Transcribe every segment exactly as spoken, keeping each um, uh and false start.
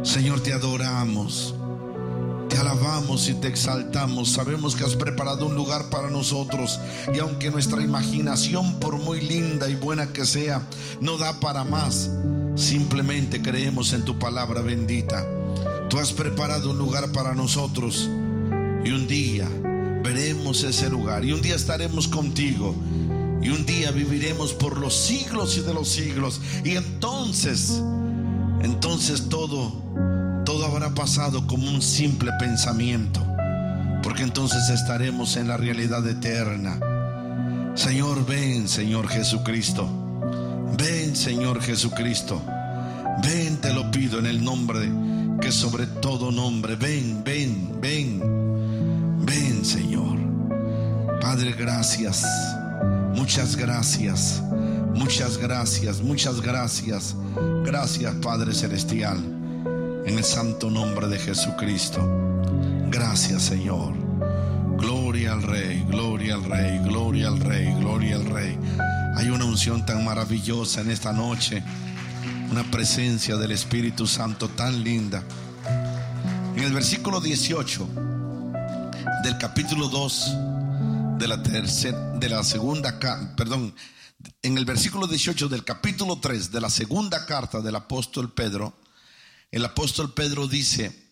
Señor, te adoramos, te alabamos y te exaltamos. Sabemos que has preparado un lugar para nosotros, y aunque nuestra imaginación, por muy linda y buena que sea, no da para más, simplemente creemos en tu palabra bendita. Tú has preparado un lugar para nosotros, y un día veremos ese lugar, y un día estaremos contigo, y un día viviremos por los siglos y de los siglos. Y entonces Entonces todo Todo habrá pasado como un simple pensamiento, porque entonces estaremos en la realidad eterna. Señor, ven, Señor Jesucristo. Ven, Señor Jesucristo. Ven, te lo pido en el nombre que sobre todo nombre. Ven, ven, ven. Ven, Señor. Padre, gracias. Muchas gracias. Muchas gracias, muchas gracias. Gracias, Padre Celestial, en el santo nombre de Jesucristo. Gracias, Señor. Gloria al Rey, gloria al Rey, gloria al Rey, gloria al Rey. Hay una unción tan maravillosa en esta noche, una presencia del Espíritu Santo tan linda. En el versículo dieciocho del capítulo dos de la tercera, de la segunda, perdón, en el versículo dieciocho del capítulo tres de la segunda carta del apóstol Pedro, el apóstol Pedro dice: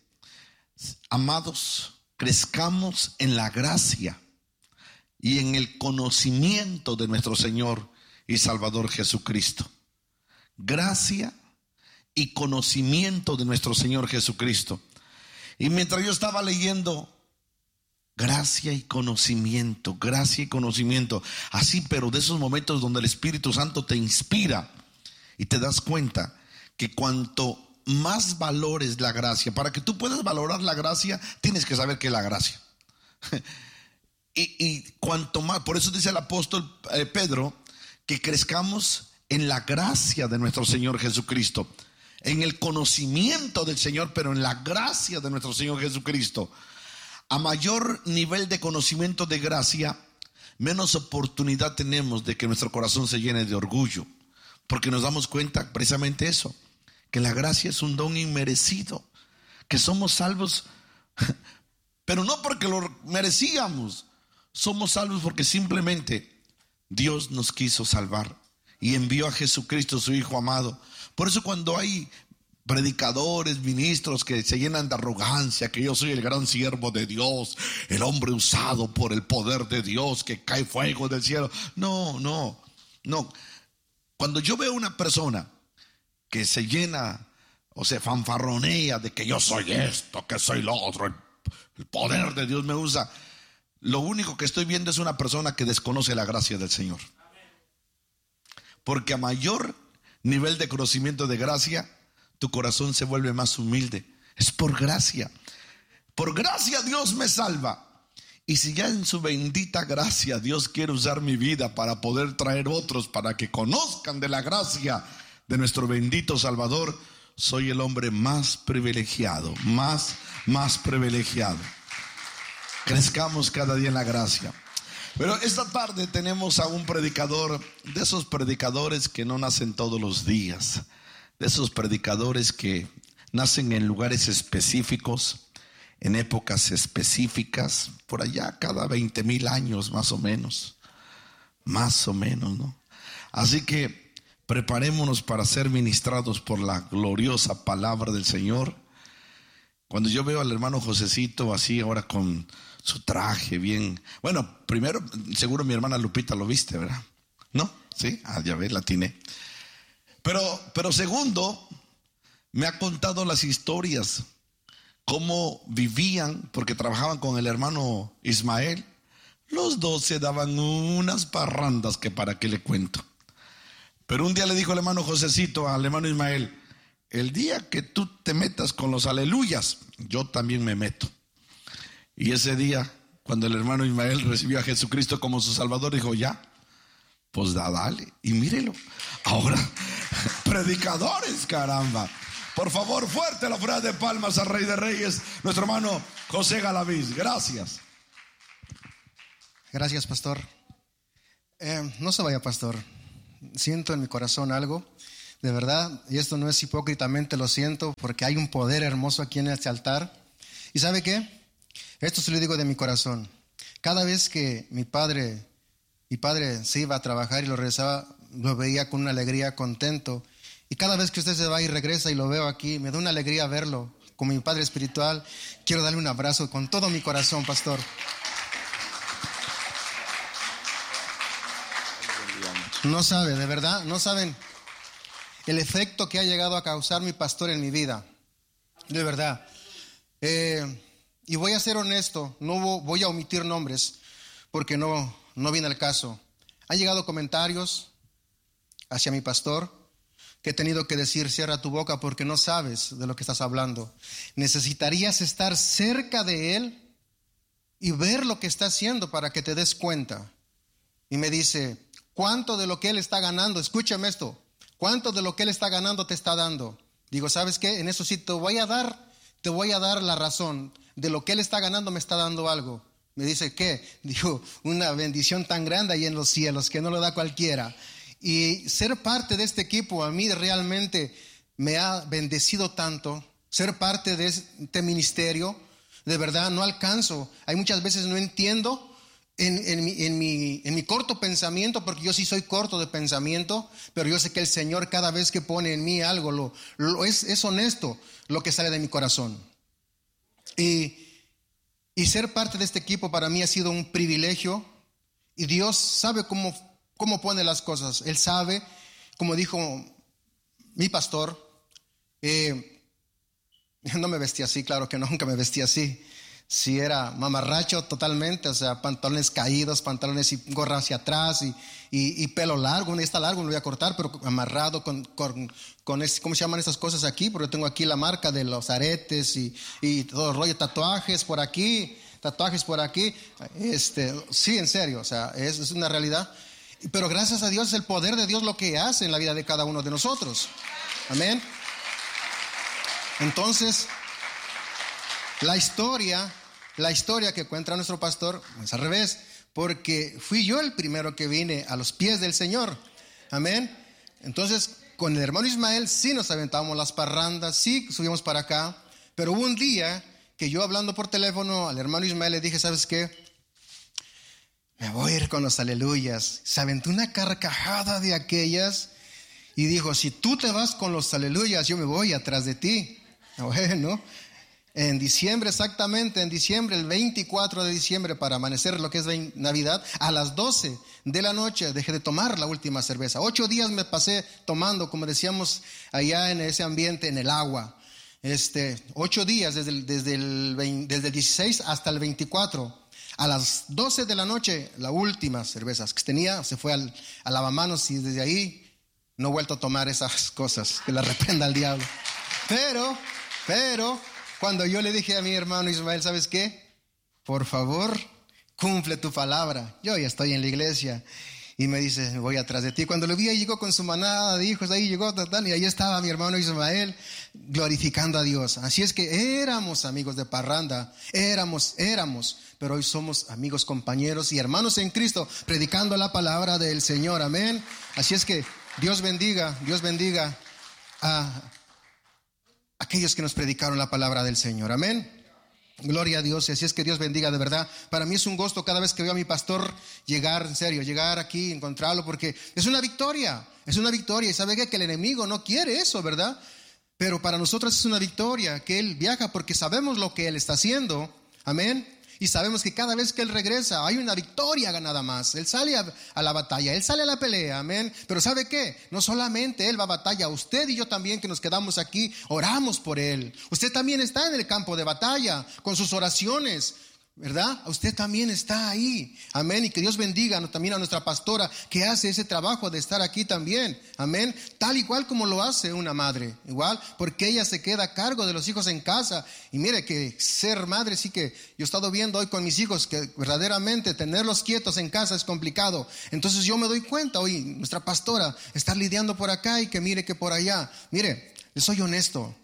amados, crezcamos en la gracia y en el conocimiento de nuestro Señor y Salvador Jesucristo. Gracia y conocimiento de nuestro Señor Jesucristo. Y mientras yo estaba leyendo, gracia y conocimiento, gracia y conocimiento, así, pero de esos momentos donde el Espíritu Santo te inspira y te das cuenta que cuanto más valores la gracia, para que tú puedas valorar la gracia, tienes que saber qué es la gracia. y, y cuanto más, por eso dice el apóstol eh, Pedro, que crezcamos en la gracia de nuestro Señor Jesucristo, en el conocimiento del Señor, pero en la gracia de nuestro Señor Jesucristo. A mayor nivel de conocimiento de gracia, menos oportunidad tenemos de que nuestro corazón se llene de orgullo, porque nos damos cuenta precisamente eso, que la gracia es un don inmerecido, que somos salvos, pero no porque lo merecíamos, somos salvos porque simplemente Dios nos quiso salvar y envió a Jesucristo, su Hijo amado. Por eso cuando hay predicadores, ministros que se llenan de arrogancia, que yo soy el gran siervo de Dios, el hombre usado por el poder de Dios, que cae fuego del cielo. No, no, no. Cuando yo veo una persona que se llena o se fanfarronea de que yo soy esto, que soy lo otro, el, el poder de Dios me usa, lo único que estoy viendo es una persona que desconoce la gracia del Señor. Porque a mayor nivel de conocimiento de gracia, tu corazón se vuelve más humilde. Es por gracia. Por gracia Dios me salva. Y si ya en su bendita gracia Dios quiere usar mi vida para poder traer otros, para que conozcan de la gracia de nuestro bendito Salvador, soy el hombre más privilegiado, más, más privilegiado. Crezcamos cada día en la gracia. Pero esta tarde tenemos a un predicador, de esos predicadores que no nacen todos los días, de esos predicadores que nacen en lugares específicos, en épocas específicas, por allá cada veinte mil años más o menos, más o menos, ¿no? Así que preparémonos para ser ministrados por la gloriosa palabra del Señor. Cuando yo veo al hermano Josecito así ahora con su traje bien, bueno, primero seguro mi hermana Lupita lo viste, ¿verdad? ¿No? Sí, ah, ya ves, la atiné. Pero, pero segundo, me ha contado las historias, cómo vivían, porque trabajaban con el hermano Ismael. Los dos se daban unas parrandas que para qué le cuento. Pero un día le dijo el hermano Josecito al hermano Ismael: el día que tú te metas con los aleluyas, yo también me meto. Y ese día, cuando el hermano Ismael recibió a Jesucristo como su Salvador, dijo: ya, pues da, dale. Y mírelo, ahora predicadores, caramba. Por favor, fuerte la ofrenda de palmas al Rey de Reyes, nuestro hermano José Galaviz. Gracias. Gracias, pastor. Eh, no se vaya, pastor. Siento en mi corazón algo. de verdad, y esto no es hipócritamente, lo siento, porque hay un poder hermoso aquí en este altar. ¿Y sabe qué? Esto se lo digo de mi corazón. Cada vez que mi padre, mi padre se iba a trabajar y lo regresaba, lo veía con una alegría, contento. Y cada vez que usted se va y regresa y lo veo aquí, me da una alegría verlo. Como mi padre espiritual, quiero darle un abrazo con todo mi corazón, pastor. No sabe, de verdad, no saben el efecto que ha llegado a causar mi pastor en mi vida. De verdad. Eh, y voy a ser honesto, no voy a omitir nombres porque no, no viene al caso. Han llegado comentarios hacia mi pastor que he tenido que decir: cierra tu boca porque no sabes de lo que estás hablando. Necesitarías estar cerca de él y ver lo que está haciendo para que te des cuenta. Y me dice: ¿cuánto de lo que él está ganando? Escúchame esto. ¿Cuánto de lo que él está ganando te está dando? Digo, ¿sabes qué? En eso sí te voy a dar, te voy a dar la razón. De lo que él está ganando me está dando algo. Me dice, ¿qué? Digo, una bendición tan grande ahí en los cielos que no lo da cualquiera. Y ser parte de este equipo a mí realmente me ha bendecido tanto. Ser parte de este ministerio, de verdad no alcanzo. Hay muchas veces no entiendo en, en, mi, en, mi, en mi corto pensamiento, porque yo sí soy corto de pensamiento, pero yo sé que el Señor cada vez que pone en mí algo, lo, lo es, es honesto lo que sale de mi corazón. Y, y ser parte de este equipo para mí ha sido un privilegio. Y Dios sabe cómo cómo pone las cosas. Él sabe, como dijo mi pastor, eh, no me vestía así, claro que nunca me vestía así. Si era mamarracho totalmente, o sea, pantalones caídos, pantalones y gorra hacia atrás y, y, y pelo largo, no está largo, no lo voy a cortar, pero amarrado con, con, con ese, ¿cómo se llaman estas cosas aquí? Porque tengo aquí la marca de los aretes y, y todo el rollo, tatuajes por aquí, tatuajes por aquí. Este, sí, en serio, o sea, es, es una realidad. Pero gracias a Dios es el poder de Dios lo que hace en la vida de cada uno de nosotros. Amén. Entonces, la historia, la historia que cuenta nuestro pastor es al revés, porque fui yo el primero que vine a los pies del Señor. Amén. Entonces, con el hermano Ismael sí nos aventábamos las parrandas, sí subimos para acá, pero hubo un día que yo hablando por teléfono al hermano Ismael le dije, ¿sabes qué? Me voy a ir con los aleluyas. Se aventó una carcajada de aquellas y dijo, si tú te vas con los aleluyas, yo me voy atrás de ti. Bueno, en diciembre exactamente, en diciembre, el veinticuatro de diciembre, para amanecer lo que es Navidad, a las doce de la noche dejé de tomar la última cerveza. Ocho días me pasé tomando, como decíamos allá en ese ambiente, en el agua. Este, ocho días, desde el, desde el, veinte, desde el dieciséis hasta el veinticuatro. A las doce de la noche, la última cerveza que tenía, se fue al, al lavamanos y desde ahí no he vuelto a tomar esas cosas, que la reprenda al diablo. Pero, pero, cuando yo le dije a mi hermano Ismael, ¿sabes qué? Por favor, cumple tu palabra. Yo ya estoy en la iglesia. Y me dice, voy atrás de ti. Cuando lo vi, ahí llegó con su manada de hijos, ahí llegó, tal, tal, y ahí estaba mi hermano Ismael glorificando a Dios. Así es que éramos amigos de parranda, éramos, éramos, pero hoy somos amigos, compañeros y hermanos en Cristo, predicando la palabra del Señor, amén. Así es que Dios bendiga, Dios bendiga a aquellos que nos predicaron la palabra del Señor, amén. Gloria a Dios, y así es que Dios bendiga de verdad. Para mí es un gusto cada vez que veo a mi pastor llegar, en serio, llegar aquí, encontrarlo, porque es una victoria, es una victoria. Y sabe que el enemigo no quiere eso, ¿verdad? Pero para nosotros es una victoria que Él viaja porque sabemos lo que Él está haciendo, amén. Y sabemos que cada vez que Él regresa hay una victoria ganada más. Él sale a, a la batalla, Él sale a la pelea, amén. Pero ¿sabe qué? No solamente Él va a batalla, usted y yo también que nos quedamos aquí, oramos por Él. Usted también está en el campo de batalla con sus oraciones, ¿verdad? Usted también está ahí, amén. Y que Dios bendiga también a nuestra pastora que hace ese trabajo de estar aquí también, amén. Tal igual como lo hace una madre, igual, porque ella se queda a cargo de los hijos en casa. Y mire que ser madre, sí que yo he estado viendo hoy con mis hijos que verdaderamente tenerlos quietos en casa es complicado. Entonces yo me doy cuenta hoy, nuestra pastora está lidiando por acá y que mire que por allá. Mire, les soy honesto,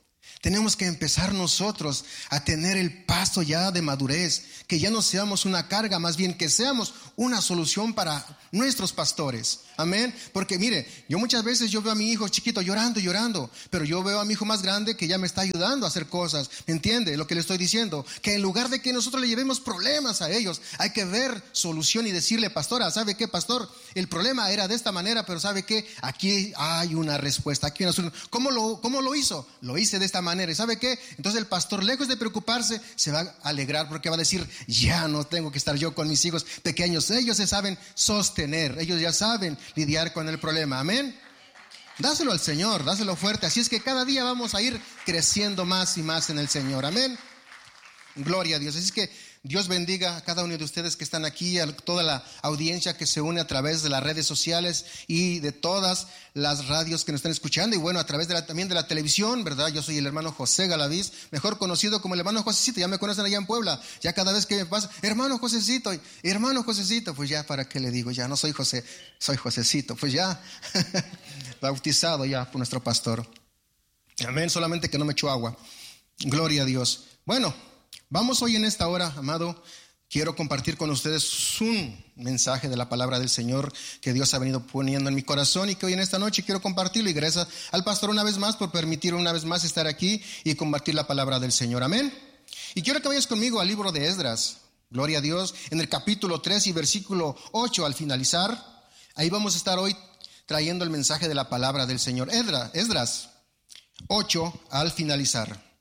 Tenemos que empezar nosotros a tener el paso ya de madurez, que ya no seamos una carga, más bien que seamos una solución para nuestros pastores. Amén. Porque mire, yo muchas veces yo veo a mi hijo chiquito llorando y llorando, pero yo veo a mi hijo más grande que ya me está ayudando a hacer cosas. ¿Me entiende lo que le estoy diciendo? Que en lugar de que nosotros le llevemos problemas a ellos, hay que ver solución y decirle: pastora, ¿sabe qué, pastor? El problema era de esta manera, pero ¿sabe qué? Aquí hay una respuesta, aquí hay una solución. ¿Cómo lo, cómo lo hizo? Lo hice de esta manera. ¿Y sabe qué? Entonces el pastor, lejos de preocuparse, se va a alegrar, porque va a decir: ya no tengo que estar yo con mis hijos pequeños. Ellos se saben sostener, ellos ya saben lidiar con el problema. Amén. Dáselo al Señor, dáselo fuerte. Así es que cada día vamos a ir creciendo más y más en el Señor. Amén. Gloria a Dios. Así es que Dios bendiga a cada uno de ustedes que están aquí, a toda la audiencia que se une a través de las redes sociales y de todas las radios que nos están escuchando, y bueno, a través de la, también de la televisión, ¿verdad? Yo soy el hermano José Galaviz, mejor conocido como el hermano Josecito. Ya me conocen allá en Puebla. Ya cada vez que me pasa: hermano Josecito, hermano Josecito, pues ya, ¿para qué le digo? Ya no soy José, soy Josecito. Pues ya, bautizado ya por nuestro pastor. Amén, solamente que no me echó agua. Gloria a Dios. Bueno, vamos hoy en esta hora, amado, quiero compartir con ustedes un mensaje de la palabra del Señor que Dios ha venido poniendo en mi corazón, y que hoy en esta noche quiero compartirlo. Y gracias al pastor una vez más por permitir una vez más estar aquí y compartir la palabra del Señor. Amén. Y quiero que vayas conmigo al libro de Esdras. Gloria a Dios. En el capítulo tres y versículo ocho, al finalizar, ahí vamos a estar hoy trayendo el mensaje de la palabra del Señor. Esdras, Esdras ocho, al finalizar.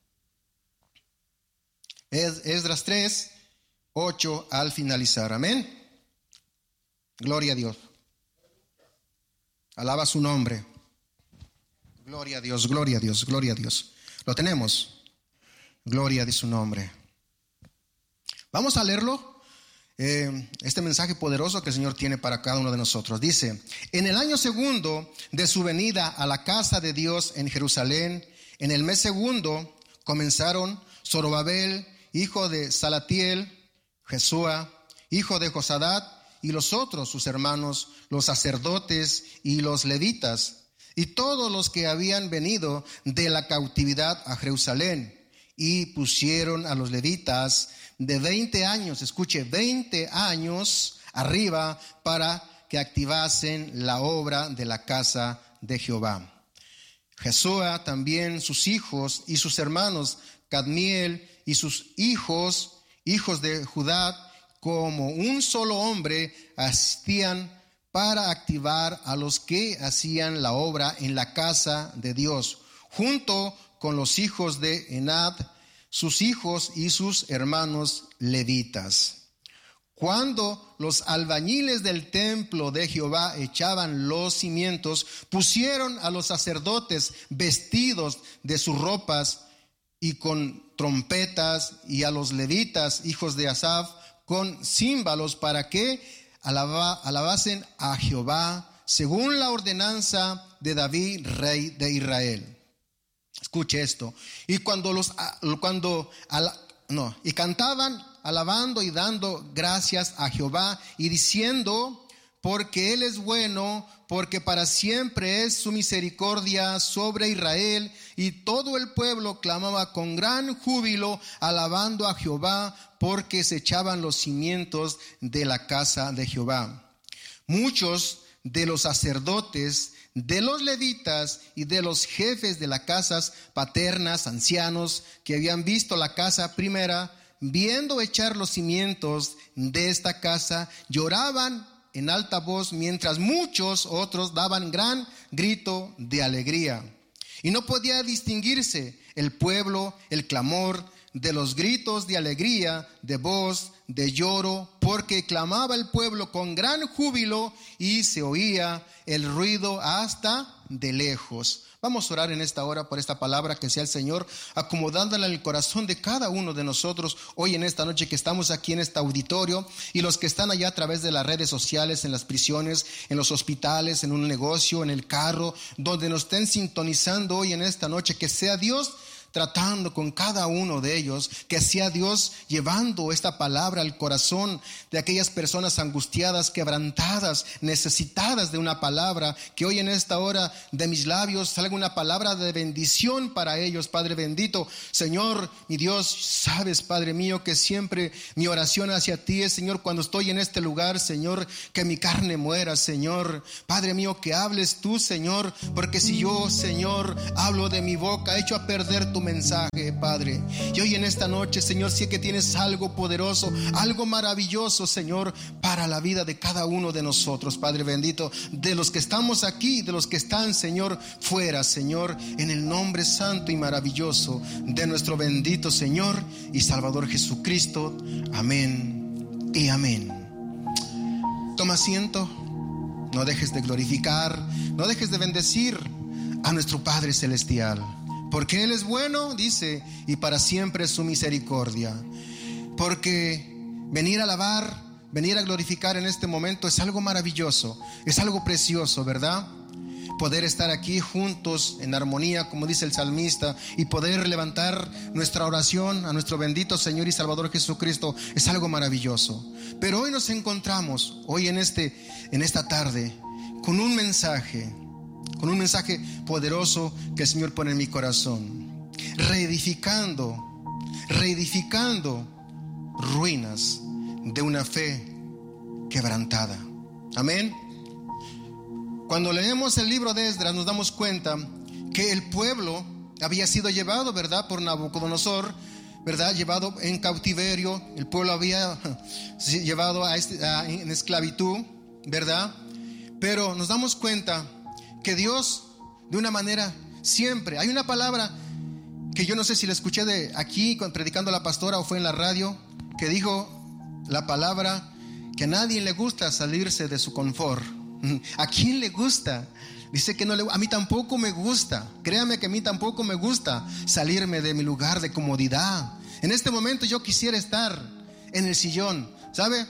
Esdras tres, ocho, al finalizar. Amén. Gloria a Dios. Alaba su nombre. Gloria a Dios, gloria a Dios, gloria a Dios. Lo tenemos. Gloria a su nombre. Vamos a leerlo. Eh, este mensaje poderoso que el Señor tiene para cada uno de nosotros. Dice: en el año segundo de su venida a la casa de Dios en Jerusalén, en el mes segundo, comenzaron Zorobabel, hijo de Salatiel, Jesúa, hijo de Josadat, y los otros sus hermanos, los sacerdotes y los levitas, y todos los que habían venido de la cautividad a Jerusalén, y pusieron a los levitas de veinte años, escuche, veinte años arriba, para que activasen la obra de la casa de Jehová. Jesúa también, sus hijos y sus hermanos, Cadmiel y sus hijos, hijos de Judá, como un solo hombre, asistían para activar a los que hacían la obra en la casa de Dios, junto con los hijos de Enad, sus hijos y sus hermanos levitas. Cuando los albañiles del templo de Jehová echaban los cimientos, pusieron a los sacerdotes vestidos de sus ropas y con trompetas, y a los levitas, hijos de Asaf, con címbalos, para que alaba, alabasen a Jehová según la ordenanza de David, rey de Israel. Escuche esto. Y cuando los cuando ala, no, y cantaban alabando y dando gracias a Jehová y diciendo: porque Él es bueno, porque para siempre es su misericordia sobre Israel. Y todo el pueblo clamaba con gran júbilo, alabando a Jehová, porque se echaban los cimientos de la casa de Jehová. Muchos de los sacerdotes, de los levitas y de los jefes de las casas paternas, ancianos, que habían visto la casa primera, viendo echar los cimientos de esta casa, lloraban en alta voz, mientras muchos otros daban gran grito de alegría. Y no podía distinguirse el pueblo, el clamor de los gritos de alegría, de voz, de lloro, porque clamaba el pueblo con gran júbilo y se oía el ruido hasta de lejos. Vamos a orar en esta hora por esta palabra, que sea el Señor acomodándola en el corazón de cada uno de nosotros hoy en esta noche que estamos aquí en este auditorio, y los que están allá a través de las redes sociales, en las prisiones, en los hospitales, en un negocio, en el carro, donde nos estén sintonizando hoy en esta noche. Que sea Dios tratando con cada uno de ellos, que sea Dios llevando esta palabra al corazón de aquellas personas angustiadas, quebrantadas, necesitadas de una palabra, que hoy en esta hora de mis labios salga una palabra de bendición para ellos, Padre bendito. Señor, mi Dios, sabes, Padre mío, que siempre mi oración hacia ti es, Señor, cuando estoy en este lugar, Señor, que mi carne muera, Señor. Padre mío, que hables tú, Señor, porque si yo, Señor, hablo de mi boca, echo a perder tu mensaje, Padre. Y hoy en esta noche, Señor, sé que tienes algo poderoso, algo maravilloso, Señor, para la vida de cada uno de nosotros, Padre bendito, de los que estamos aquí, de los que están, Señor, fuera, Señor, en el nombre santo y maravilloso de nuestro bendito Señor y Salvador Jesucristo. Amén y amén. Toma asiento, no dejes de glorificar, no dejes de bendecir a nuestro Padre Celestial, porque Él es bueno, dice, y para siempre es su misericordia. Porque venir a alabar, venir a glorificar en este momento es algo maravilloso, es algo precioso, ¿verdad? Poder estar aquí juntos en armonía, como dice el salmista, y poder levantar nuestra oración a nuestro bendito Señor y Salvador Jesucristo es algo maravilloso. Pero hoy nos encontramos, hoy en, este, en esta tarde, con un mensaje, con un mensaje poderoso que el Señor pone en mi corazón, reedificando, reedificando ruinas de una fe quebrantada. Amén. Cuando leemos el libro de Esdras nos damos cuenta que el pueblo había sido llevado, ¿verdad?, por Nabucodonosor, ¿verdad?, llevado en cautiverio. El pueblo había llevado a este, a, en esclavitud, ¿verdad? Pero nos damos cuenta que Dios, de una manera siempre, hay una palabra que yo no sé si la escuché de aquí predicando la pastora o fue en la radio, que dijo la palabra que a nadie le gusta salirse de su confort. ¿A quién le gusta? Dice que no le, a mí tampoco me gusta. Créame que a mí tampoco me gusta salirme de mi lugar de comodidad. En este momento yo quisiera estar en el sillón. ¿Sabe?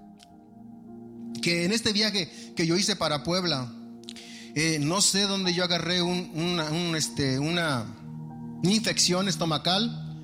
Que en este viaje que yo hice para Puebla, eh, no sé dónde yo agarré un, una, un, este, una, una infección estomacal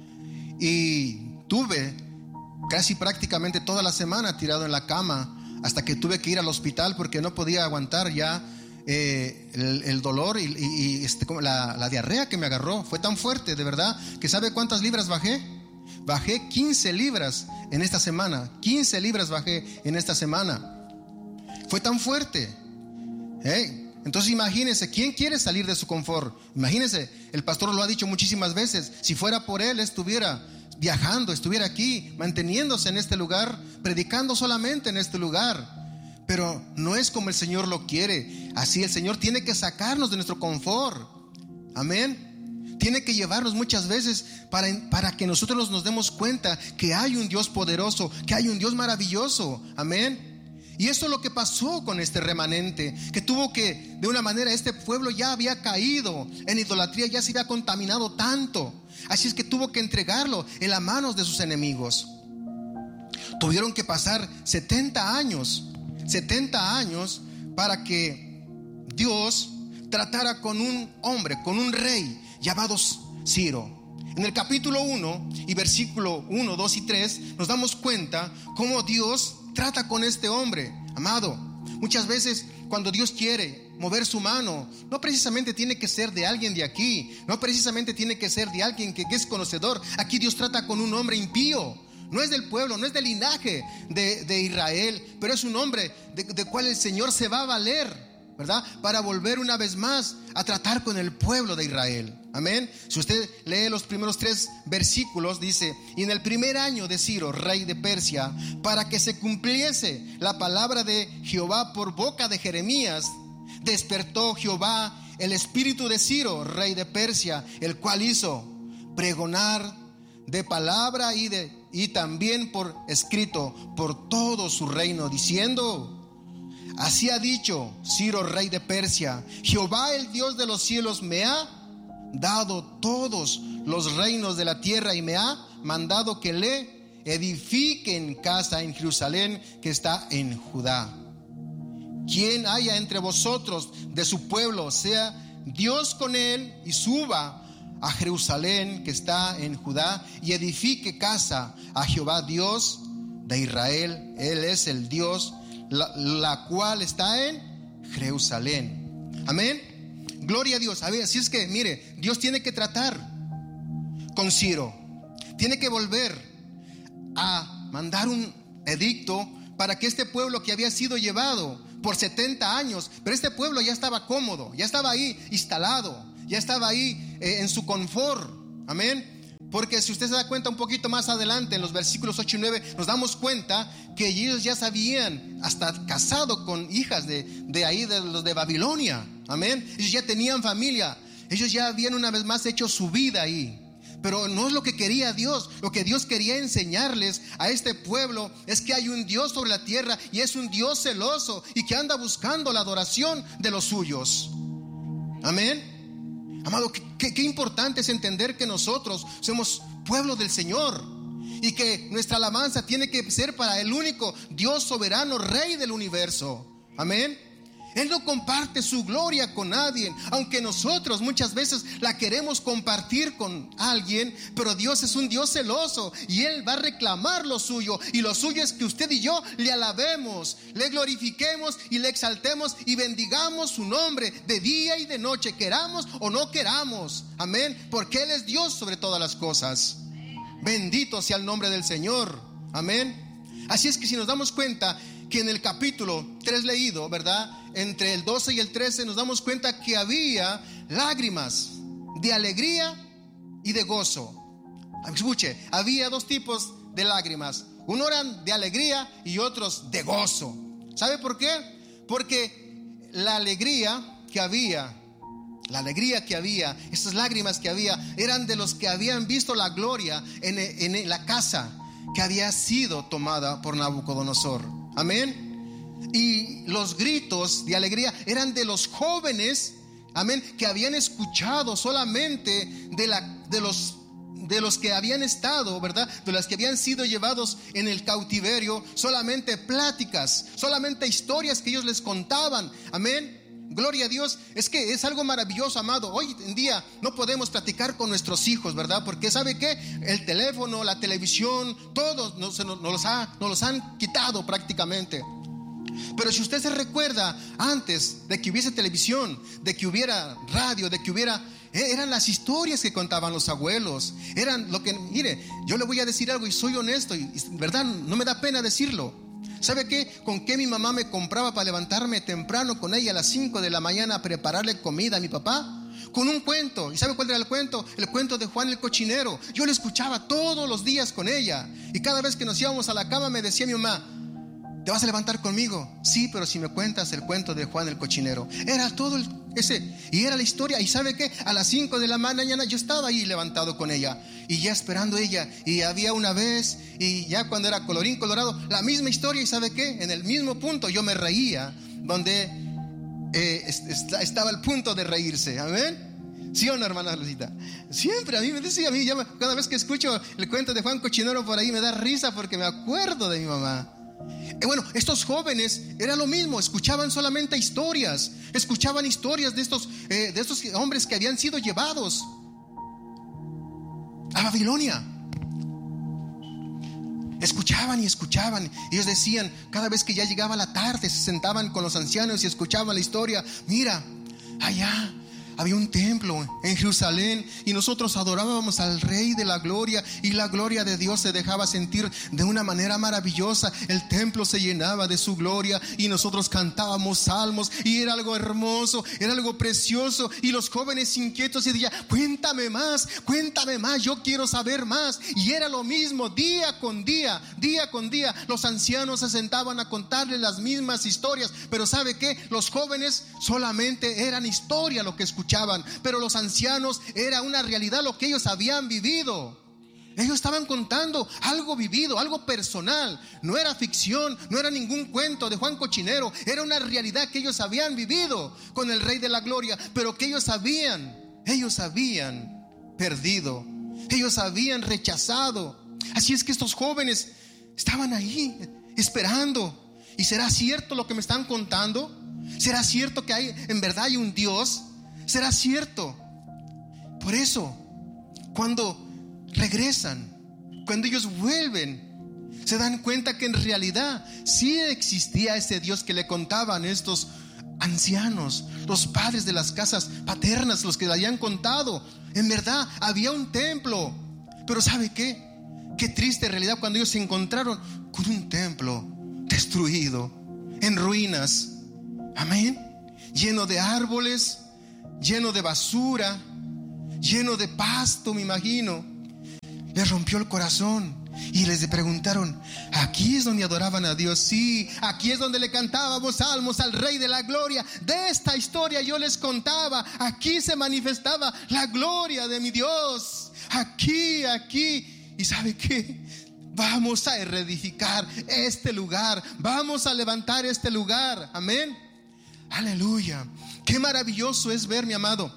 y tuve casi prácticamente toda la semana tirado en la cama, hasta que tuve que ir al hospital porque no podía aguantar ya eh, el, el dolor y, y, y este, la, la diarrea que me agarró. Fue tan fuerte, de verdad, que ¿sabe cuántas libras bajé? Bajé quince libras en esta semana. quince libras bajé en esta semana. Fue tan fuerte. ¿Eh? Entonces imagínense, ¿quién quiere salir de su confort? Imagínense, el pastor lo ha dicho muchísimas veces, si fuera por él estuviera viajando, estuviera aquí, manteniéndose en este lugar, predicando solamente en este lugar. Pero no es como el Señor lo quiere. Así el Señor tiene que sacarnos de nuestro confort. Amén. Tiene que llevarnos muchas veces para, para que nosotros nos demos cuenta que hay un Dios poderoso, que hay un Dios maravilloso. Amén. Y eso es lo que pasó con este remanente, que tuvo que, de una manera, este pueblo ya había caído en idolatría, ya se había contaminado tanto. Así es que tuvo que entregarlo en las manos de sus enemigos. Tuvieron que pasar setenta años, setenta años para que Dios tratara con un hombre, con un rey llamado Ciro. En el capítulo uno y versículo uno, dos y tres nos damos cuenta cómo Dios trata con este hombre. Amado, muchas veces cuando Dios quiere mover su mano, no precisamente tiene que ser de alguien de aquí, no precisamente tiene que ser de alguien que, que es conocedor. Aquí Dios trata con un hombre impío. No es del pueblo, no es del linaje de, de Israel, pero es un hombre de, de cual el Señor se va a valer, ¿verdad? Para volver una vez más a tratar con el pueblo de Israel. Amén. Si usted lee los primeros tres versículos, dice: y en el primer año de Ciro, rey de Persia, para que se cumpliese la palabra de Jehová por boca de Jeremías, despertó Jehová el espíritu de Ciro, rey de Persia, el cual hizo pregonar de palabra y, de, y también por escrito por todo su reino, diciendo: así ha dicho Ciro, rey de Persia, Jehová el Dios de los cielos me ha dado todos los reinos de la tierra y me ha mandado que le edifiquen casa en Jerusalén que está en Judá. Quien haya entre vosotros de su pueblo, sea Dios con él y suba a Jerusalén que está en Judá y edifique casa a Jehová Dios de Israel. Él es el Dios, la, la cual está en Jerusalén. Amén. Gloria a Dios. A ver, así es que mire, Dios tiene que tratar con Ciro. Tiene que volver a mandar un edicto para que este pueblo que había sido llevado por setenta años, pero este pueblo ya estaba cómodo, ya estaba ahí instalado, ya estaba ahí eh, en su confort. Amén. Porque si usted se da cuenta un poquito más adelante, en los versículos ocho y nueve, nos damos cuenta que ellos ya sabían, hasta casado con hijas de, de ahí, de los de Babilonia. Amén. Ellos ya tenían familia, ellos ya habían una vez más hecho su vida ahí. Pero no es lo que quería Dios. Lo que Dios quería enseñarles a este pueblo es que hay un Dios sobre la tierra, y es un Dios celoso y que anda buscando la adoración de los suyos. Amén. Amado, qué, qué importante es entender que nosotros somos pueblo del Señor y que nuestra alabanza tiene que ser para el único Dios soberano, Rey del universo. Amén. Él no comparte su gloria con nadie, aunque nosotros muchas veces la queremos compartir con alguien, pero Dios es un Dios celoso y Él va a reclamar lo suyo, y lo suyo es que usted y yo le alabemos, le glorifiquemos y le exaltemos y bendigamos su nombre de día y de noche, queramos o no queramos. Amén, porque Él es Dios sobre todas las cosas. Bendito sea el nombre del Señor. Amén. Así es que si nos damos cuenta que en el capítulo tres leído, ¿verdad?, entre el doce y el trece, nos damos cuenta que había lágrimas de alegría y de gozo. Escuche, había dos tipos de lágrimas. Uno eran de alegría y otros de gozo. ¿Sabe por qué? Porque la alegría que había, la alegría que había, esas lágrimas que había, eran de los que habían visto la gloria en, en la casa que había sido tomada por Nabucodonosor. Amén. Y los gritos de alegría eran de los jóvenes, amén, que habían escuchado solamente de, la, de, los, de los que habían estado, ¿verdad?, de los que habían sido llevados en el cautiverio, solamente pláticas, solamente historias que ellos les contaban. Amén. Gloria a Dios. Es que es algo maravilloso, amado. Hoy en día no podemos platicar con nuestros hijos, ¿verdad? Porque ¿sabe qué? El teléfono, la televisión, todos nos, nos, nos, los ha, nos los han quitado prácticamente. Pero si usted se recuerda, antes de que hubiese televisión, de que hubiera radio, de que hubiera, eran las historias que contaban los abuelos. Eran lo que, mire, yo le voy a decir algo y soy honesto, y verdad, no me da pena decirlo. ¿Sabe qué? Con qué mi mamá me compraba para levantarme temprano con ella a las cinco de la mañana a prepararle comida a mi papá? Con un cuento. ¿Y sabe cuál era el cuento? El cuento de Juan el Cochinero. Yo lo escuchaba todos los días con ella, y cada vez que nos íbamos a la cama me decía mi mamá: ¿te vas a levantar conmigo? Sí, pero si me cuentas el cuento de Juan el Cochinero. Era todo el, ese, y era la historia. Y ¿sabe qué? A las cinco de la mañana yo estaba ahí levantado con ella, y ya esperando ella. Y había una vez, y ya cuando era colorín colorado, la misma historia. ¿Y sabe qué? En el mismo punto yo me reía, donde eh, est- estaba el punto de reírse. Amén. ¿Sí o no, hermana Lucita? Siempre a mí me decía, a mí ya me, cada vez que escucho el cuento de Juan Cochinero por ahí me da risa, porque me acuerdo de mi mamá. Eh, bueno, estos jóvenes era lo mismo, escuchaban solamente historias, escuchaban historias de estos, eh, de estos hombres que habían sido llevados a Babilonia. Escuchaban y escuchaban. Ellos decían, cada vez que ya llegaba la tarde, se sentaban con los ancianos y escuchaban la historia. Mira, allá había un templo en Jerusalén, y nosotros adorábamos al Rey de la gloria, y la gloria de Dios se dejaba sentir de una manera maravillosa. El templo se llenaba de su gloria, y nosotros cantábamos salmos, y era algo hermoso, era algo precioso. Y los jóvenes inquietos y decían: cuéntame más, cuéntame más, yo quiero saber más. Y era lo mismo día con día, día con día. Los ancianos se sentaban a contarles las mismas historias, pero ¿sabe qué? Los jóvenes solamente eran historia lo que escuchaban, pero los ancianos era una realidad lo que ellos habían vivido. Ellos estaban contando algo vivido, algo personal. No era ficción, no era ningún cuento de Juan Cochinero. Era una realidad que ellos habían vivido con el Rey de la Gloria, pero que ellos habían, ellos habían perdido, ellos habían rechazado. Así es que estos jóvenes estaban ahí esperando. ¿Y será cierto lo que me están contando? ¿Será cierto que hay, en verdad hay un Dios? ¿Será cierto? Por eso cuando regresan, cuando ellos vuelven, se dan cuenta que en realidad sí existía ese Dios que le contaban estos ancianos, los padres de las casas paternas, los que le habían contado. En verdad había un templo, pero ¿sabe qué? Qué triste realidad cuando ellos se encontraron con un templo destruido, en ruinas, amén, lleno de árboles, lleno de basura, lleno de pasto, me imagino. Les rompió el corazón y les preguntaron: ¿aquí es donde adoraban a Dios? Sí, aquí es donde le cantábamos salmos al Rey de la Gloria. De esta historia yo les contaba. Aquí se manifestaba la gloria de mi Dios. Aquí, aquí. ¿Y sabe qué? Vamos a reedificar este lugar. Vamos a levantar este lugar. Amén. Aleluya. Qué maravilloso es ver, mi amado,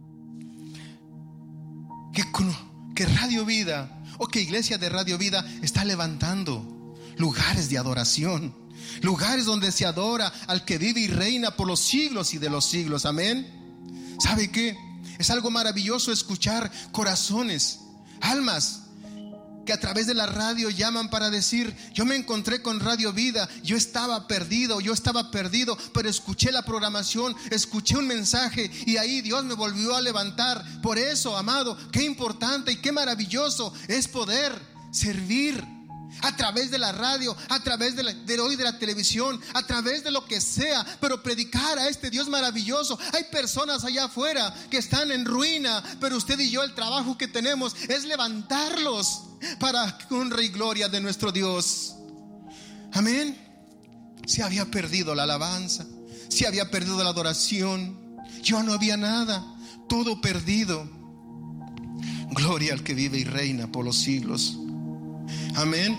que, que Radio Vida, o que Iglesia de Radio Vida está levantando lugares de adoración, lugares donde se adora al que vive y reina por los siglos y de los siglos. Amén. ¿Sabe qué? Es algo maravilloso escuchar corazones, almas que a través de la radio llaman para decir: yo me encontré con Radio Vida, yo estaba perdido, yo estaba perdido, pero escuché la programación, escuché un mensaje y ahí Dios me volvió a levantar. Por eso, amado, qué importante y qué maravilloso es poder servir a través de la radio, a través de, la, de hoy de la televisión, a través de lo que sea, pero predicar a este Dios maravilloso. Hay personas allá afuera que están en ruina, pero usted y yo, el trabajo que tenemos es levantarlos para honra y gloria de nuestro Dios. Amén. Se había perdido la alabanza, se había perdido la adoración, ya no había nada, todo perdido. Gloria al que vive y reina por los siglos. Amén.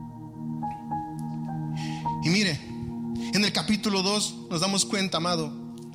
Y mire, en el capítulo dos nos damos cuenta, amado,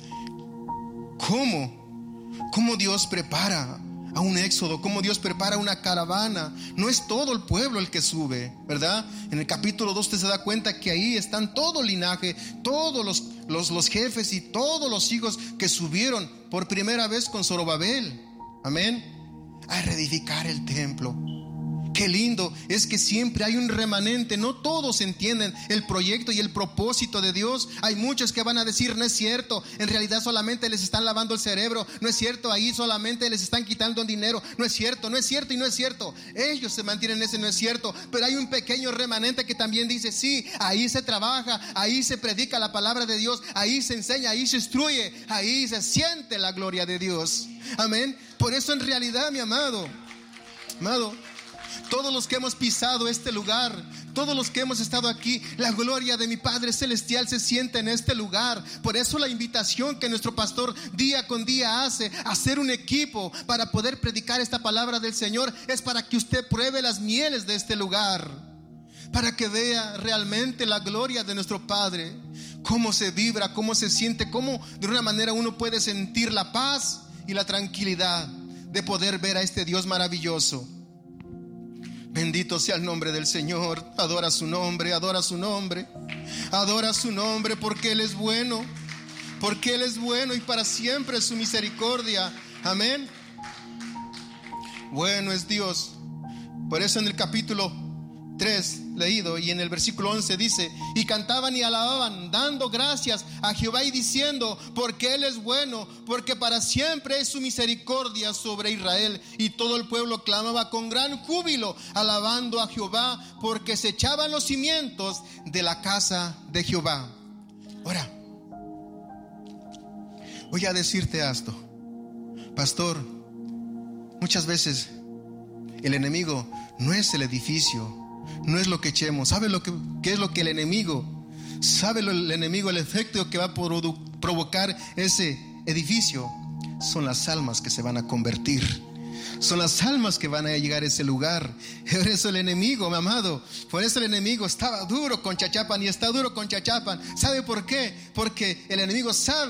cómo, cómo Dios prepara a un éxodo, cómo Dios prepara una caravana. No es todo el pueblo el que sube, ¿verdad? En el capítulo dos usted se da cuenta que ahí están todo el linaje, todos los, los, los jefes y todos los hijos que subieron por primera vez con Zorobabel, amén, a reedificar el templo. Qué lindo es que siempre hay un remanente. No todos entienden el proyecto y el propósito de Dios. Hay muchos que van a decir: no es cierto, en realidad solamente les están lavando el cerebro. No es cierto, ahí solamente les están quitando el dinero. No es cierto, no es cierto y no es cierto. Ellos se mantienen en ese no es cierto. Pero hay un pequeño remanente que también dice: sí, ahí se trabaja, ahí se predica la palabra de Dios, ahí se enseña, ahí se instruye, ahí se siente la gloria de Dios. Amén. Por eso en realidad, mi amado, amado, todos los que hemos pisado este lugar, todos los que hemos estado aquí, la gloria de mi Padre Celestial se siente en este lugar. Por eso la invitación que nuestro pastor día con día hace a hacer un equipo para poder predicar esta palabra del Señor es para que usted pruebe las mieles de este lugar, para que vea realmente la gloria de nuestro Padre, cómo se vibra, cómo se siente, cómo de una manera uno puede sentir la paz y la tranquilidad de poder ver a este Dios maravilloso. Bendito sea el nombre del Señor. Adora su nombre, adora su nombre, adora su nombre, porque Él es bueno, porque Él es bueno y para siempre es su misericordia. Amén. Bueno es Dios. Por eso en el capítulo tres leído y en el versículo once dice: y cantaban y alababan, dando gracias a Jehová y diciendo: porque Él es bueno, porque para siempre es su misericordia sobre Israel. Y todo el pueblo clamaba con gran júbilo, alabando a Jehová, porque se echaban los cimientos de la casa de Jehová. Ahora, voy a decirte esto, pastor. Muchas veces el enemigo no es el edificio, no es lo que echemos. ¿Sabe lo que, qué es lo que el enemigo? ¿Sabe lo, el enemigo, el efecto que va a produ- provocar ese edificio? Son las almas que se van a convertir. Son las almas que van a llegar a ese lugar. Por eso el enemigo, mi amado, por eso el enemigo estaba duro con Chachapan y está duro con Chachapan. ¿Sabe por qué? Porque el enemigo sabe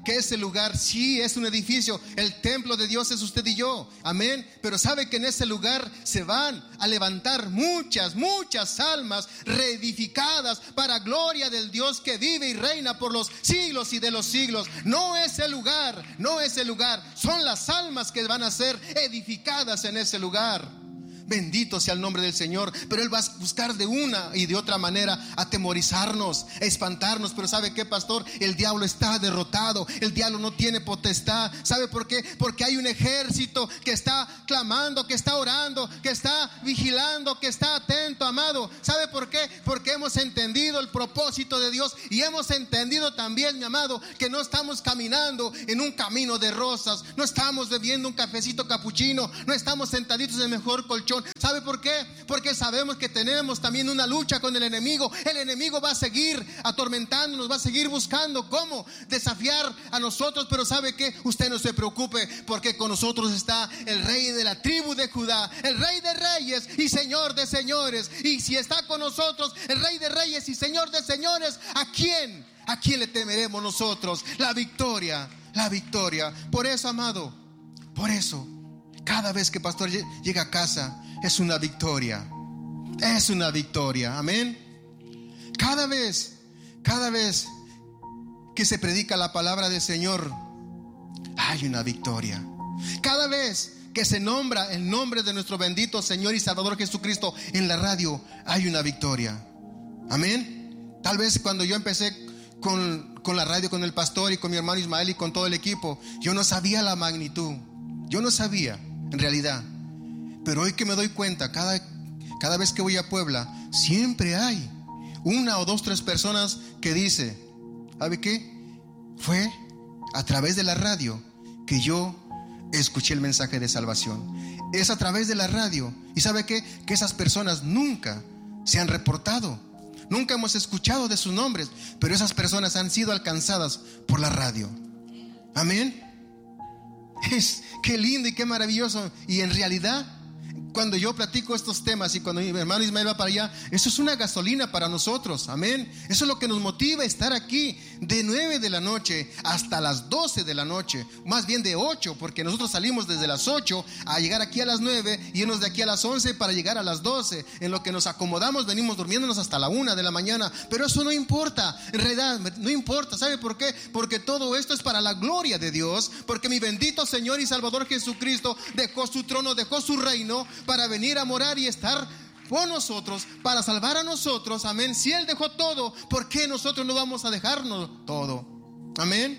que ese lugar sí es un edificio. El templo de Dios es usted y yo, amén. Pero sabe que en ese lugar se van a levantar muchas, muchas almas reedificadas para gloria del Dios que vive y reina por los siglos y de los siglos. No es el lugar, no es el lugar, son las almas que van a ser edificadas en ese lugar. Bendito sea el nombre del Señor. Pero Él va a buscar de una y de otra manera atemorizarnos, espantarnos. Pero ¿sabe qué, pastor? El diablo está derrotado. El diablo no tiene potestad. ¿Sabe por qué? Porque hay un ejército que está clamando, que está orando, que está vigilando, que está atento, amado. ¿Sabe por qué? Porque hemos entendido el propósito de Dios. Y hemos entendido también, mi amado, que no estamos caminando en un camino de rosas. No estamos bebiendo un cafecito capuchino. No estamos sentaditos en el mejor colchón. ¿Sabe por qué? Porque sabemos que tenemos también una lucha con el enemigo. El enemigo va a seguir atormentándonos, va a seguir buscando cómo desafiar a nosotros. Pero ¿sabe qué? Usted no se preocupe, porque con nosotros está el rey de la tribu de Judá, el rey de reyes y señor de señores. Y si está con nosotros el rey de reyes y señor de señores, ¿a quién? ¿A quién le temeremos nosotros? La victoria, la victoria. Por eso, amado, por eso cada vez que pastor llega a casa es una victoria. Es una victoria, amén. Cada vez, cada vez que se predica la palabra del Señor, hay una victoria. Cada vez que se nombra el nombre de nuestro bendito Señor y Salvador Jesucristo en la radio, hay una victoria, amén. Tal vez cuando yo empecé con, con la radio, con el pastor y con mi hermano Ismael y con todo el equipo, yo no sabía la magnitud. Yo no sabía, en realidad. Pero hoy que me doy cuenta, cada, cada vez que voy a Puebla, siempre hay una o dos, tres personas que dice, ¿sabe qué? Fue a través de la radio que yo escuché el mensaje de salvación. Es a través de la radio. ¿Y sabe qué? Que esas personas nunca se han reportado. Nunca hemos escuchado de sus nombres, pero esas personas han sido alcanzadas por la radio. Amén. Es, qué lindo y qué maravilloso. Y en realidad, cuando yo platico estos temas y cuando mi hermano Ismael va para allá, eso es una gasolina para nosotros, amén. Eso es lo que nos motiva a estar aquí de nueve de la noche hasta las doce de la noche, más bien de ocho, porque nosotros salimos desde las ocho a llegar aquí a las nueve y irnos de aquí a las once para llegar a las doce. En lo que nos acomodamos venimos durmiéndonos hasta la una de la mañana, pero eso no importa, en realidad no importa. ¿Sabe por qué? Porque todo esto es para la gloria de Dios, porque mi bendito Señor y Salvador Jesucristo dejó su trono, dejó su reino para venir a morar y estar con nosotros, para salvar a nosotros, amén. Si Él dejó todo, ¿por qué nosotros no vamos a dejarnos todo? Amén,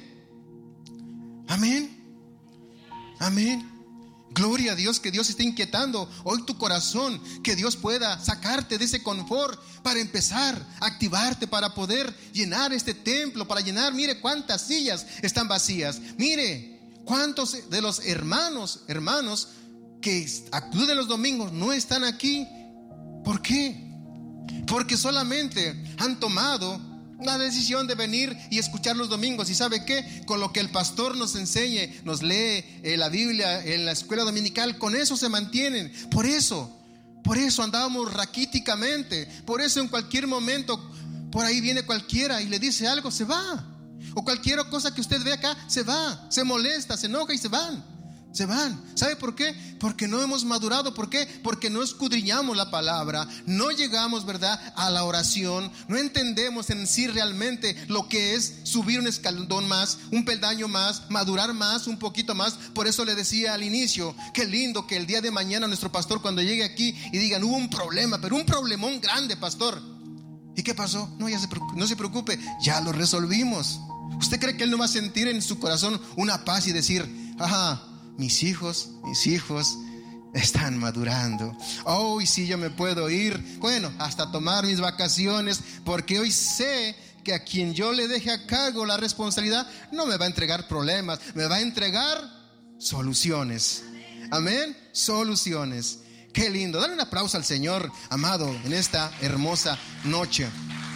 amén, amén. Gloria a Dios, que Dios esté inquietando hoy tu corazón, que Dios pueda sacarte de ese confort para empezar a activarte, para poder llenar este templo, para llenar, mire cuántas sillas están vacías, mire cuántos de los hermanos, hermanos que acuden los domingos no están aquí. ¿Por qué? Porque solamente han tomado la decisión de venir y escuchar los domingos. ¿Y sabe qué? Con lo que el pastor nos enseñe, nos lee eh, la Biblia en la escuela dominical, con eso se mantienen. Por eso, por eso andamos raquíticamente. Por eso en cualquier momento por ahí viene cualquiera y le dice algo, se va. O cualquier cosa que usted ve acá, se va, se molesta, se enoja y se van. Se van. ¿Sabe por qué? Porque no hemos madurado. ¿Por qué? Porque no escudriñamos la palabra, no llegamos, ¿verdad?, a la oración, no entendemos en sí realmente lo que es subir un escalón más, un peldaño más, madurar más, un poquito más. Por eso le decía al inicio, qué lindo que el día de mañana nuestro pastor cuando llegue aquí y digan, hubo un problema, pero un problemón grande, pastor. ¿Y qué pasó? No, ya se, no se preocupe, ya lo resolvimos. ¿Usted cree que Él no va a sentir en su corazón una paz y decir, ajá, mis hijos, mis hijos están madurando? Oh, y si yo me puedo ir, bueno, hasta tomar mis vacaciones, porque hoy sé que a quien yo le deje a cargo la responsabilidad no me va a entregar problemas, me va a entregar soluciones. Amén, soluciones. Qué lindo. Dale un aplauso al Señor, amado, en esta hermosa noche.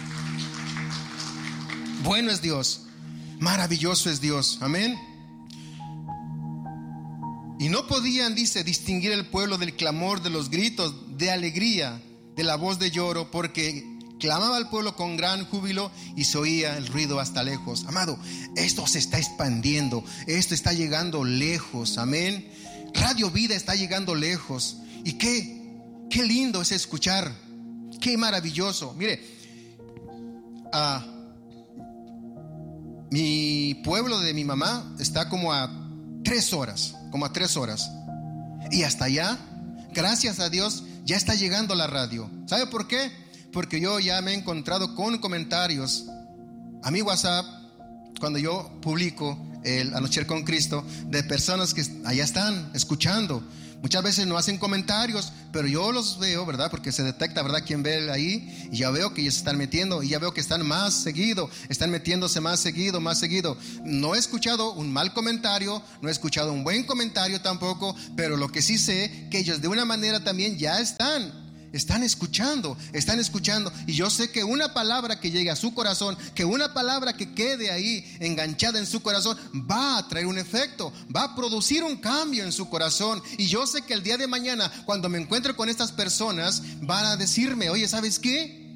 Bueno es Dios, maravilloso es Dios. Amén. Y no podían, dice, distinguir el pueblo del clamor, de los gritos de alegría, de la voz de lloro, porque clamaba al pueblo con gran júbilo y se oía el ruido hasta lejos. Amado, esto se está expandiendo, esto está llegando lejos, amén. Radio Vida está llegando lejos. Y qué, qué lindo es escuchar, qué maravilloso. Mire, uh, mi pueblo de mi mamá está como a tres horas, como a tres horas. Y hasta allá, gracias a Dios, ya está llegando la radio. ¿Sabe por qué? Porque yo ya me he encontrado con comentarios a mi WhatsApp cuando yo publico el Anochecer con Cristo, de personas que allá están escuchando. Muchas veces no hacen comentarios, pero yo los veo, ¿verdad? Porque se detecta, ¿verdad? Quién ve ahí, y ya veo que ellos se están metiendo, y ya veo que están más seguido, están metiéndose más seguido, más seguido. No he escuchado un mal comentario, no he escuchado un buen comentario tampoco, pero lo que sí sé, que ellos de una manera también ya están Están escuchando, están escuchando. Y yo sé que una palabra que llegue a su corazón, que una palabra que quede ahí enganchada en su corazón, va a traer un efecto, va a producir un cambio en su corazón. Y yo sé que el día de mañana, cuando me encuentre con estas personas, van a decirme: oye, ¿sabes qué?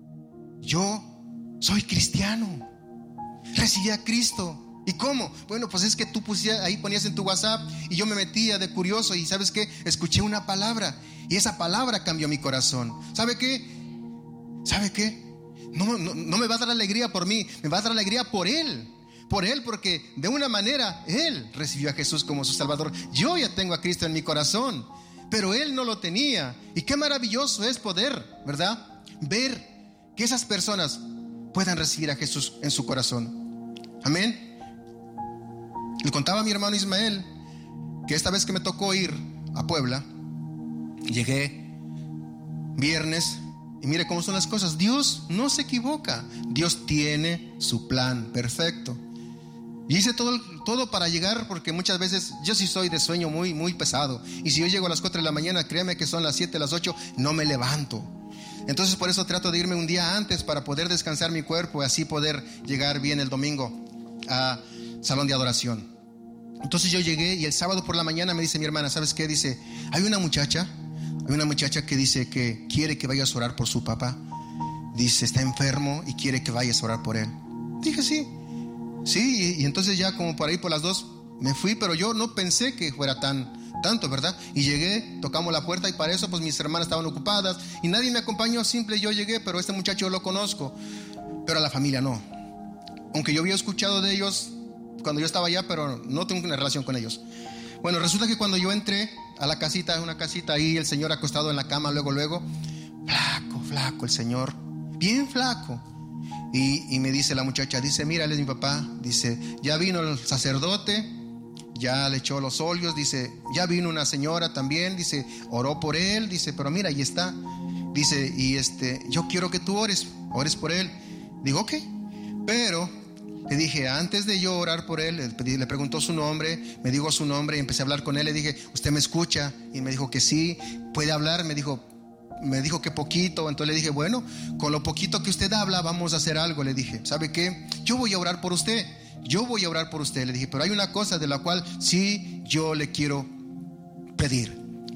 Yo soy cristiano, recibí a Cristo. ¿Y cómo? Bueno, pues es que tú pusías, ahí ponías en tu WhatsApp, y yo me metía de curioso, y ¿sabes qué? Escuché una palabra, y esa palabra cambió mi corazón. ¿Sabe qué? ¿Sabe qué? No, no, no me va a dar alegría por mí, me va a dar alegría por Él. Por Él, porque de una manera Él recibió a Jesús como su Salvador. Yo ya tengo a Cristo en mi corazón, pero Él no lo tenía. Y qué maravilloso es poder, ¿verdad? Ver que esas personas puedan recibir a Jesús en su corazón. Amén. Le contaba a mi hermano Ismael que esta vez que me tocó ir a Puebla, llegué viernes, y mire cómo son las cosas. Dios no se equivoca, Dios tiene su plan perfecto. Y hice todo, todo para llegar, porque muchas veces yo sí soy de sueño muy, muy pesado, y si yo llego a las cuatro de la mañana, créeme que son las siete, las ocho, no me levanto. Entonces por eso trato de irme un día antes, para poder descansar mi cuerpo y así poder llegar bien el domingo a salón de adoración. Entonces yo llegué, y el sábado por la mañana me dice mi hermana: ¿sabes qué? Dice, hay una muchacha Hay una muchacha que dice que quiere que vayas a orar por su papá. Dice, está enfermo y quiere que vayas a orar por él. Dije, sí, sí, y, y entonces ya como por ahí por las dos me fui, pero yo no pensé que fuera tan tanto, ¿verdad? Y llegué, tocamos la puerta, y para eso pues mis hermanas estaban ocupadas y nadie me acompañó. Simple, yo llegué, pero este muchacho lo conozco, pero a la familia no. Aunque yo había escuchado de ellos cuando yo estaba allá, pero no tengo una relación con ellos. Bueno, resulta que cuando yo entré a la casita, una casita ahí, el señor acostado en la cama, luego, luego, flaco, flaco el señor, bien flaco. Y, y me dice la muchacha, dice, mira, él es mi papá. Dice, ya vino el sacerdote, ya le echó los óleos. Dice, ya vino una señora también. Dice, oró por él. Dice, pero mira, ahí está. Dice, y este, yo quiero que tú ores, ores por él. Digo, ok, pero le dije, antes de yo orar por él, le preguntó su nombre, me dijo su nombre y empecé a hablar con él. Le dije, ¿usted me escucha? Y me dijo que sí. ¿Puede hablar? Me dijo, me dijo que poquito. Entonces le dije, bueno, con lo poquito que usted habla, vamos a hacer algo. Le dije, ¿sabe qué? Yo voy a orar por usted. Yo voy a orar por usted. Le dije, pero hay una cosa de la cual sí yo le quiero pedir.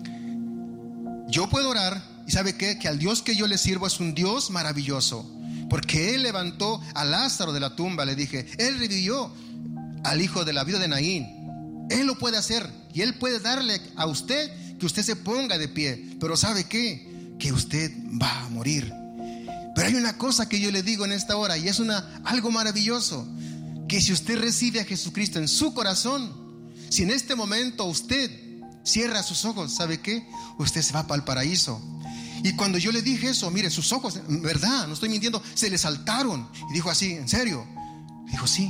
Yo puedo orar, y ¿sabe qué? Que al Dios que yo le sirvo es un Dios maravilloso, porque Él levantó a Lázaro de la tumba. Le dije, Él revivió al hijo de la viuda de Naín. Él lo puede hacer, y Él puede darle a usted que usted se ponga de pie. Pero ¿sabe qué? Que usted va a morir. Pero hay una cosa que yo le digo en esta hora, y es una, algo maravilloso, que si usted recibe a Jesucristo en su corazón, si en este momento usted cierra sus ojos, ¿sabe qué? Usted se va para el paraíso. Y cuando yo le dije eso, mire, sus ojos, en verdad, no estoy mintiendo, se le saltaron. Y dijo así, ¿en serio? Dijo, sí.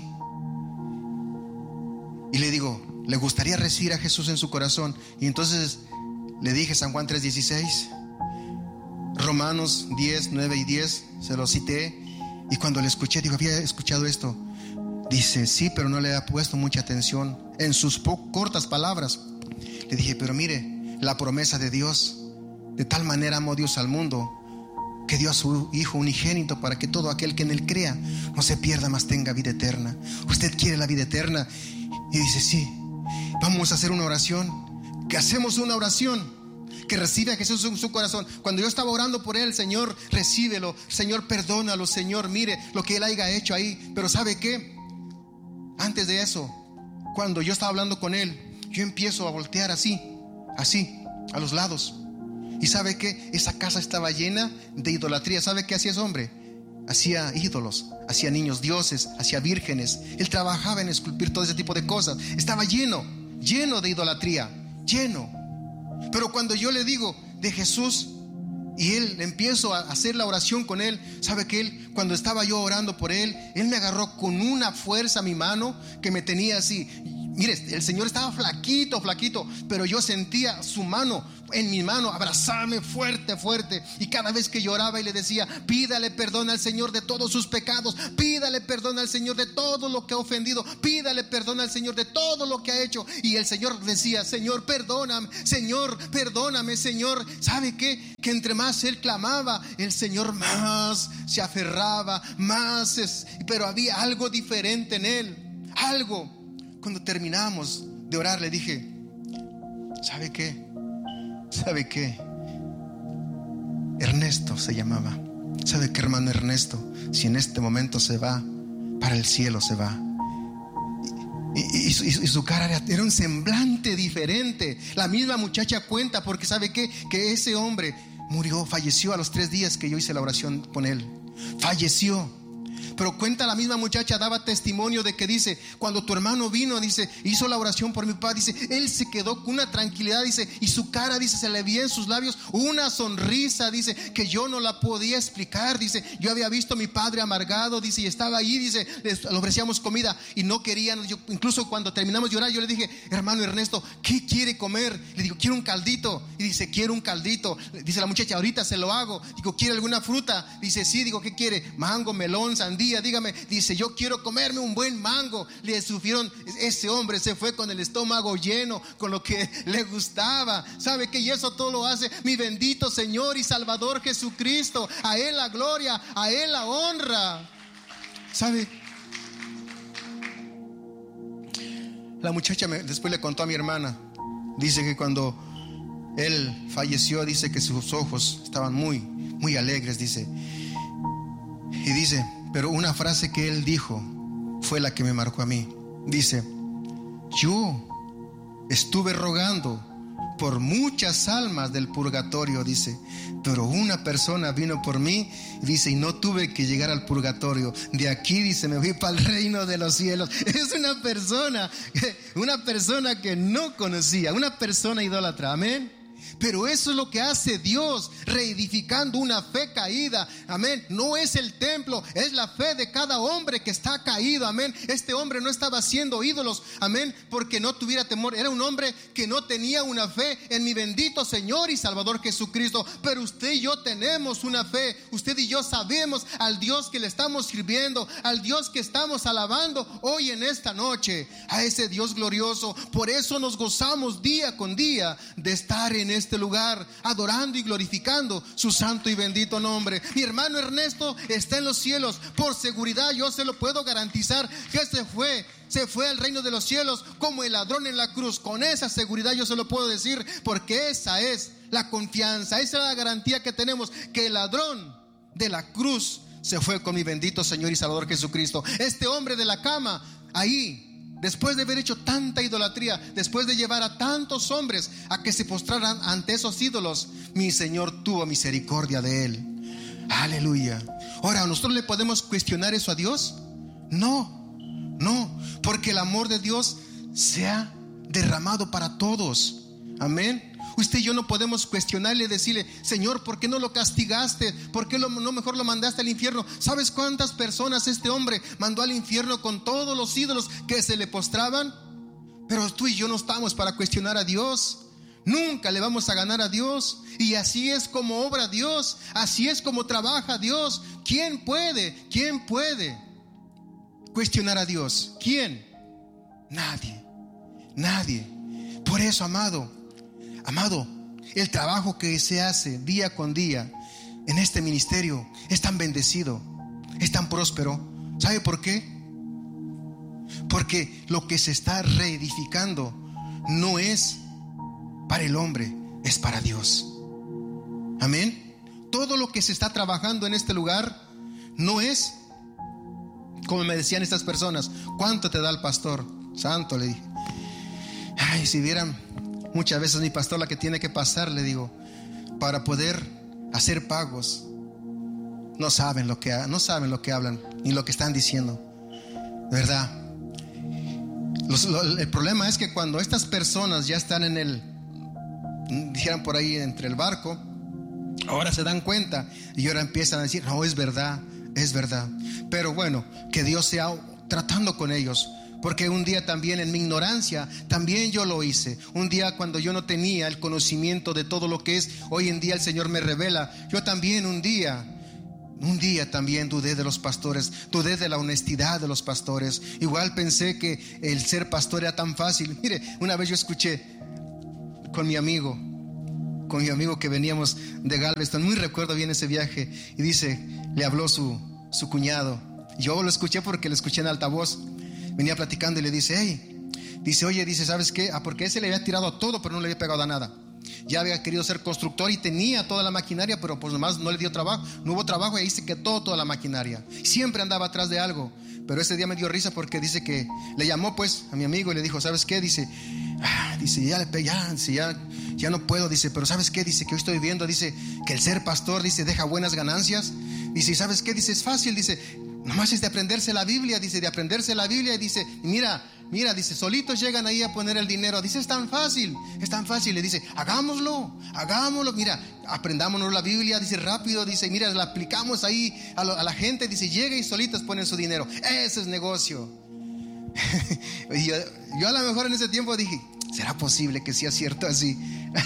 Y le digo, ¿le gustaría recibir a Jesús en su corazón? Y entonces le dije San Juan tres dieciséis, Romanos diez, nueve y diez, se lo cité. Y cuando le escuché, digo, había escuchado esto. Dice, sí, pero no le ha puesto mucha atención en sus po- cortas palabras. Le dije, pero mire, la promesa de Dios, de tal manera amó Dios al mundo, que dio a su Hijo unigénito, para que todo aquel que en Él crea no se pierda, mas tenga vida eterna. ¿Usted quiere la vida eterna? Y dice, sí. Vamos a hacer una oración. Que hacemos una oración. que recibe a Jesús en su corazón. Cuando yo estaba orando por él, Señor, recíbelo, Señor, perdónalo, Señor, mire lo que él haya hecho ahí. Pero ¿sabe qué? Antes de eso, cuando yo estaba hablando con él, yo empiezo a voltear así, así, a los lados. Y ¿sabe qué? Esa casa estaba llena de idolatría. ¿Sabe qué hacía ese hombre? Hacía ídolos, hacía niños dioses, hacía vírgenes. Él trabajaba en esculpir todo ese tipo de cosas. Estaba lleno, lleno de idolatría, lleno. Pero cuando yo le digo de Jesús y él empiezo a hacer la oración con él, ¿sabe que él, cuando estaba yo orando por él, él me agarró con una fuerza mi mano que me tenía así? Mire, el Señor estaba flaquito, flaquito, pero yo sentía su mano en mi mano, abrazarme fuerte, fuerte. Y cada vez que lloraba y le decía, pídale perdón al Señor de todos sus pecados, pídale perdón al Señor de todo lo que ha ofendido, pídale perdón al Señor de todo lo que ha hecho. Y el Señor decía, Señor, perdóname, Señor, perdóname, Señor. ¿Sabe qué? Que entre más él clamaba, el Señor más se aferraba, más es, pero había algo diferente en él, algo. Cuando terminamos de orar, le dije, ¿sabe qué? ¿Sabe qué? Ernesto se llamaba. ¿Sabe qué, hermano Ernesto? Si en este momento se va, para el cielo se va. Y, y, y, y su cara era, era un semblante diferente. La misma muchacha cuenta, porque ¿sabe qué? Que ese hombre murió, falleció a los tres días que yo hice la oración con él. Falleció. Pero cuenta la misma muchacha, daba testimonio de que dice, cuando tu hermano vino, dice, hizo la oración por mi papá, dice, él se quedó con una tranquilidad, dice, y su cara, dice, se le veía en sus labios una sonrisa, dice, que yo no la podía explicar, dice, yo había visto a mi padre amargado, dice, y estaba ahí, dice, le ofrecíamos comida y no querían. Yo, incluso cuando terminamos de llorar, yo le dije, hermano Ernesto, ¿qué quiere comer? Le digo, quiero un caldito. Y dice, quiero un caldito. Dice la muchacha, ahorita se lo hago. Digo, ¿quiere alguna fruta? Dice, sí. Digo, ¿qué quiere? Mango, melón, sandía. Dígame, dice, yo quiero comerme un buen mango. Le sufrieron, ese hombre se fue con el estómago lleno, con lo que le gustaba. ¿Sabe qué? Y eso todo lo hace mi bendito Señor y Salvador Jesucristo. A Él la gloria, a Él la honra. ¿Sabe? La muchacha me, después le contó a mi hermana. Dice que cuando él falleció, dice que sus ojos estaban muy, muy alegres, dice. Y dice, pero una frase que él dijo fue la que me marcó a mí. Dice, yo estuve rogando por muchas almas del purgatorio, dice, pero una persona vino por mí, dice, y no tuve que llegar al purgatorio. De aquí, dice, me fui para el reino de los cielos. Es una persona, una persona que no conocía, una persona idólatra, amén. Pero eso es lo que hace Dios, reedificando una fe caída, amén. No es el templo, es la fe de cada hombre que está caído, amén. Este hombre no estaba haciendo ídolos, amén, porque no tuviera temor. Era un hombre que no tenía una fe en mi bendito Señor y Salvador Jesucristo. Pero usted y yo tenemos una fe. Usted y yo sabemos al Dios que le estamos sirviendo, al Dios que estamos alabando hoy en esta noche, a ese Dios glorioso. Por eso nos gozamos día con día de estar en este lugar, adorando y glorificando su santo y bendito nombre. Mi hermano Ernesto está en los cielos. Por seguridad yo se lo puedo garantizar que se fue Se fue al reino de los cielos como el ladrón en la cruz. Con esa seguridad yo se lo puedo decir, porque esa es la confianza, esa es la garantía que tenemos, que el ladrón de la cruz se fue con mi bendito Señor y Salvador Jesucristo. Este hombre de la cama, ahí, después de haber hecho tanta idolatría, después de llevar a tantos hombres a que se postraran ante esos ídolos, mi Señor tuvo misericordia de él. Aleluya. Ahora, ¿nosotros le podemos cuestionar eso a Dios? No, no, porque el amor de Dios se ha derramado para todos. Amén. Usted y yo no podemos cuestionarle y decirle, Señor, ¿por qué no lo castigaste? ¿Por qué lo, no mejor lo mandaste al infierno? ¿Sabes cuántas personas este hombre mandó al infierno con todos los ídolos que se le postraban? Pero tú y yo no estamos para cuestionar a Dios. Nunca le vamos a ganar a Dios. Y así es como obra Dios, así es como trabaja Dios. ¿Quién puede? ¿Quién puede cuestionar a Dios? ¿Quién? Nadie, nadie. Por eso, amado, Amado, el trabajo que se hace día con día en este ministerio es tan bendecido, es tan próspero. ¿Sabe por qué? Porque lo que se está reedificando no es para el hombre, es para Dios. Amén. Todo lo que se está trabajando en este lugar no es, como me decían estas personas, ¿cuánto te da el pastor? Santo, le dije. Ay, si vieran muchas veces mi pastor la que tiene que pasar, le digo, para poder hacer pagos. No saben lo que, no saben lo que hablan ni lo que están diciendo, ¿verdad? Los, lo, el problema es que cuando estas personas ya están en el, dijeran por ahí, entre el barco, ahora se dan cuenta y ahora empiezan a decir, no, es verdad, es verdad. Pero bueno, que Dios sea tratando con ellos. Porque un día también en mi ignorancia, también yo lo hice. Un día cuando yo no tenía el conocimiento de todo lo que es, hoy en día el Señor me revela. Yo también un día, un día también dudé de los pastores, dudé de la honestidad de los pastores. Igual pensé que el ser pastor era tan fácil. Mire, una vez yo escuché con mi amigo, con mi amigo que veníamos de Galveston, muy recuerdo bien ese viaje, y dice, le habló su, su cuñado. Yo lo escuché porque lo escuché en altavoz. Venía platicando y le dice, hey, dice, oye, dice, ¿sabes qué? Ah, porque ese le había tirado a todo, pero no le había pegado a nada. Ya había querido ser constructor y tenía toda la maquinaria, pero pues nomás no le dio trabajo, no hubo trabajo y ahí se quedó toda la maquinaria. Siempre andaba atrás de algo, pero ese día me dio risa porque dice que le llamó pues a mi amigo y le dijo, ¿sabes qué? Dice, ah, dice, ya, le ya, dice, ya, ya no puedo, dice, pero ¿sabes qué? Dice, que hoy estoy viendo, dice, que el ser pastor, dice, deja buenas ganancias. Dice, ¿sabes qué? Dice, es fácil, dice, nomás es de aprenderse la Biblia, dice, de aprenderse la Biblia, y dice, mira, mira, dice, solitos llegan ahí a poner el dinero. Dice, es tan fácil, es tan fácil. Le dice, hagámoslo, hagámoslo, mira, aprendámonos la Biblia, dice, rápido, dice, mira, la aplicamos ahí a, lo, a la gente, dice, llega y solitos ponen su dinero. Ese es negocio. Y yo, yo a lo mejor en ese tiempo dije, ¿será posible que sea cierto así?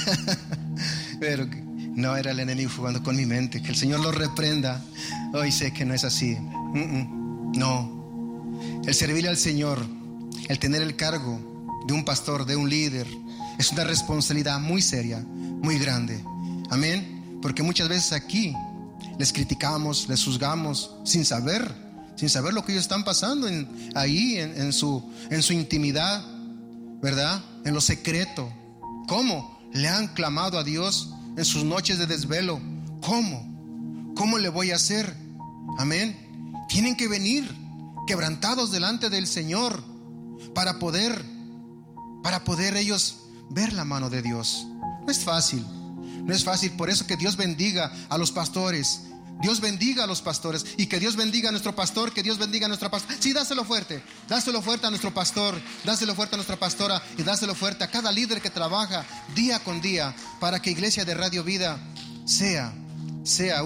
Pero no, era el enemigo jugando con mi mente. Que el Señor lo reprenda. Hoy sé que no es así. Mm-mm. No. El servirle al Señor, el tener el cargo de un pastor, de un líder, es una responsabilidad muy seria, muy grande. Amén. Porque muchas veces aquí les criticamos, les juzgamos sin saber, sin saber lo que ellos están pasando en, ahí en, en, su, en su intimidad, ¿verdad? En lo secreto. ¿Cómo le han clamado a Dios en sus noches de desvelo? ¿Cómo? ¿Cómo le voy a hacer? Amén. Tienen que venir quebrantados delante del Señor para poder, para poder ellos ver la mano de Dios. No es fácil, no es fácil. Por eso que Dios bendiga a los pastores. Dios bendiga a los pastores y que Dios bendiga a nuestro pastor, que Dios bendiga a nuestra pastora. Sí, dáselo fuerte, dáselo fuerte a nuestro pastor, dáselo fuerte a nuestra pastora y dáselo fuerte a cada líder que trabaja día con día para que Iglesia de Radio Vida sea, sea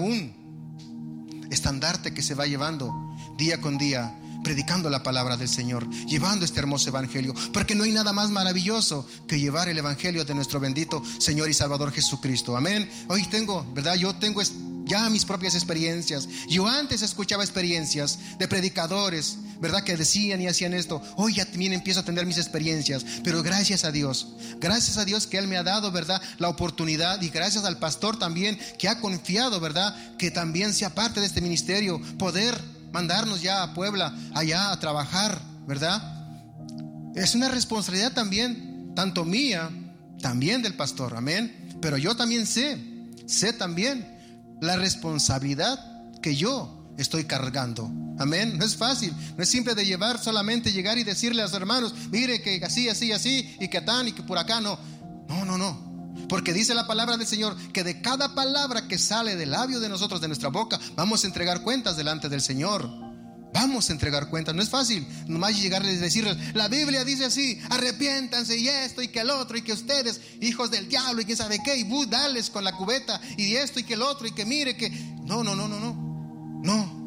un estandarte que se va llevando día con día, predicando la palabra del Señor, llevando este hermoso evangelio, porque no hay nada más maravilloso que llevar el evangelio de nuestro bendito Señor y Salvador Jesucristo. Amén. Hoy tengo, ¿verdad? Yo tengo ya mis propias experiencias. Yo antes escuchaba experiencias de predicadores, ¿verdad? Que decían y hacían esto. Hoy ya también empiezo a tener mis experiencias, pero gracias a Dios, gracias a Dios que Él me ha dado, ¿verdad? La oportunidad, y gracias al pastor también que ha confiado, ¿verdad? Que también sea parte de este ministerio, poder mandarnos ya a Puebla, allá a trabajar, ¿verdad? Es una responsabilidad también, tanto mía, también del pastor, amén. Pero yo también sé, sé también la responsabilidad que yo estoy cargando, amén. No es fácil, no es simple de llevar, solamente llegar y decirle a los hermanos, mire que así, así, así, y que tan, y que por acá, no, no, no, no. Porque dice la palabra del Señor que de cada palabra que sale del labio de nosotros, de nuestra boca, vamos a entregar cuentas delante del Señor. Vamos a entregar cuentas. No es fácil nomás llegarles y decirles, la Biblia dice así, arrepiéntanse y esto y que el otro, y que ustedes, hijos del diablo y quién sabe qué, y bus, dales con la cubeta y esto y que el otro, y que mire que... No, no, no, no, no.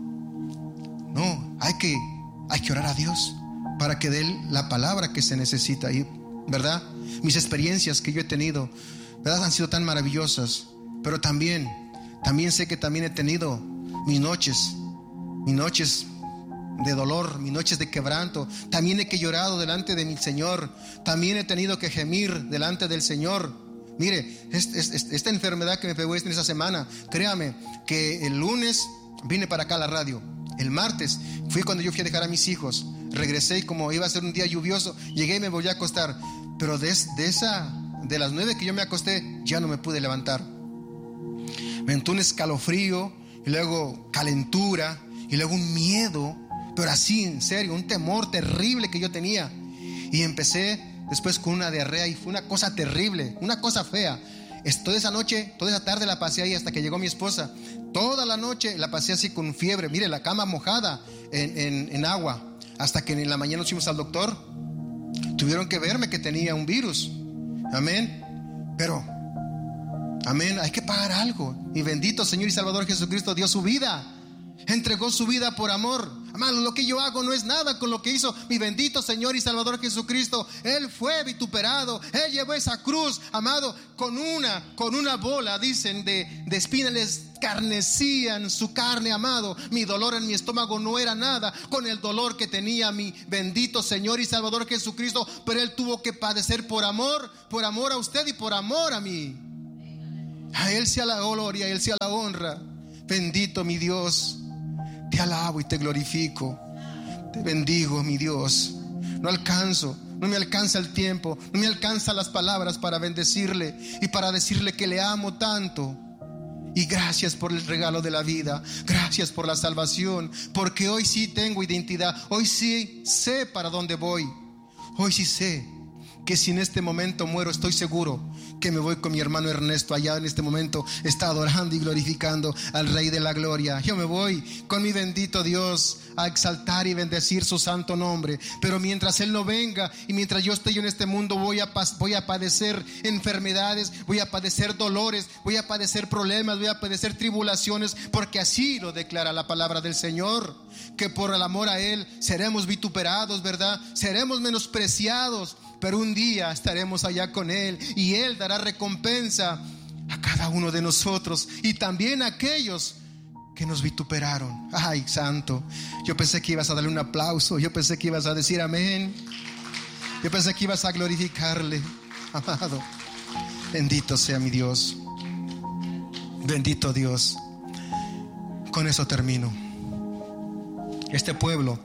No. No, hay que, hay que orar a Dios para que dé la palabra que se necesita ahí, ¿verdad? Mis experiencias que yo he tenido, ¿verdad? Han sido tan maravillosas, pero también, también sé que también he tenido mis noches, mis noches de dolor, mis noches de quebranto. También he que llorado delante de mi Señor, también he tenido que gemir delante del Señor. Mire, este, este, esta enfermedad que me pegó esta semana, créame que el lunes vine para acá a la radio, el martes fui cuando yo fui a dejar a mis hijos, regresé y como iba a ser un día lluvioso, llegué y me volví a acostar. Pero de, de esa de las nueve que yo me acosté, ya no me pude levantar. Me entró un escalofrío, y luego calentura, y luego un miedo, pero así, en serio, un temor terrible que yo tenía. Y empecé después con una diarrea, y fue una cosa terrible, una cosa fea. Toda esa noche, toda esa tarde la pasé ahí hasta que llegó mi esposa. Toda la noche la pasé así con fiebre. Mire, la cama mojada en, en, en agua. Hasta que en la mañana nos fuimos al doctor. Tuvieron que verme que tenía un virus. Amén. Pero, amén, hay que pagar algo. Y bendito Señor y Salvador Jesucristo dio su vida. Entregó su vida por amor. Amado, lo que yo hago no es nada con lo que hizo mi bendito Señor y Salvador Jesucristo. Él fue vituperado, Él llevó esa cruz, amado, con una, con una bola, dicen, de, de espinas, les carnecían su carne, amado. Mi dolor en mi estómago no era nada con el dolor que tenía mi bendito Señor y Salvador Jesucristo. Pero Él tuvo que padecer por amor, por amor a usted y por amor a mí. A Él sea la gloria, a Él sea la honra. Bendito mi Dios. Te alabo y te glorifico. Te bendigo, mi Dios. No alcanzo, no me alcanza el tiempo, no me alcanzan las palabras para bendecirle y para decirle que le amo tanto. Y gracias por el regalo de la vida. Gracias por la salvación. Porque hoy sí tengo identidad. Hoy sí sé para dónde voy. Hoy sí sé que si en este momento muero, estoy seguro que me voy con mi hermano Ernesto. Allá en este momento está adorando y glorificando al Rey de la Gloria. Yo me voy con mi bendito Dios a exaltar y bendecir su santo nombre. Pero mientras Él no venga y mientras yo estoy en este mundo, voy a, voy a padecer enfermedades, voy a padecer dolores, voy a padecer problemas, voy a padecer tribulaciones, porque así lo declara la palabra del Señor, que por el amor a Él seremos vituperados, ¿verdad? Seremos menospreciados, pero un día estaremos allá con Él y Él dará recompensa a cada uno de nosotros y también a aquellos que nos vituperaron. Ay, santo, yo pensé que ibas a darle un aplauso, yo pensé que ibas a decir amén, yo pensé que ibas a glorificarle. Amado, bendito sea mi Dios, bendito Dios. Con eso termino. Este pueblo,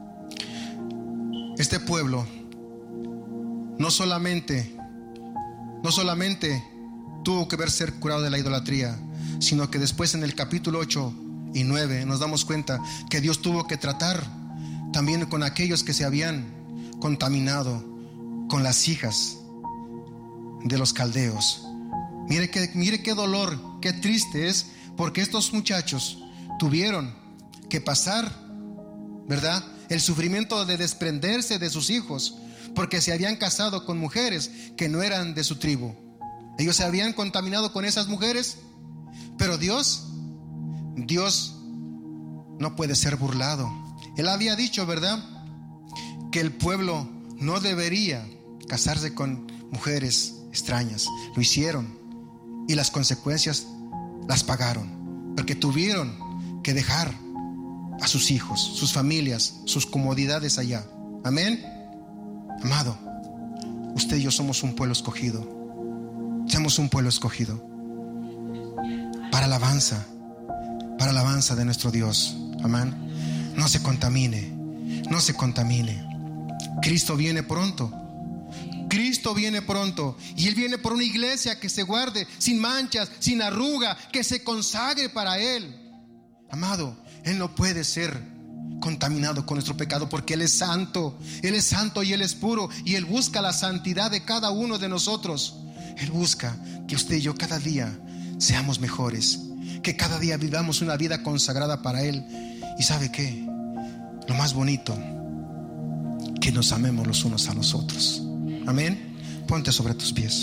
este pueblo no solamente no solamente tuvo que ver ser curado de la idolatría, sino que después en el capítulo ocho y nueve nos damos cuenta que Dios tuvo que tratar también con aquellos que se habían contaminado con las hijas de los caldeos. Mire que, mire qué dolor, qué triste es, porque estos muchachos tuvieron que pasar, ¿verdad?, el sufrimiento de desprenderse de sus hijos, porque se habían casado con mujeres que no eran de su tribu. Ellos se habían contaminado con esas mujeres. Pero Dios, Dios no puede ser burlado. Él había dicho, ¿verdad?, que el pueblo no debería casarse con mujeres extrañas. Lo hicieron y las consecuencias las pagaron, porque tuvieron que dejar a sus hijos, sus familias, sus comodidades allá. Amén. Amado, usted y yo somos un pueblo escogido. Somos un pueblo escogido para alabanza, para alabanza de nuestro Dios. Amén. No se contamine, no se contamine. Cristo viene pronto. Cristo viene pronto y Él viene por una iglesia que se guarde sin manchas, sin arruga, que se consagre para Él. Amado, Él no puede ser contaminado con nuestro pecado, porque Él es santo. Él es santo y Él es puro, y Él busca la santidad de cada uno de nosotros. Él busca que usted y yo cada día seamos mejores, que cada día vivamos una vida consagrada para Él. Y ¿sabe qué? Lo más bonito, que nos amemos los unos a los otros. Amén. Ponte sobre tus pies.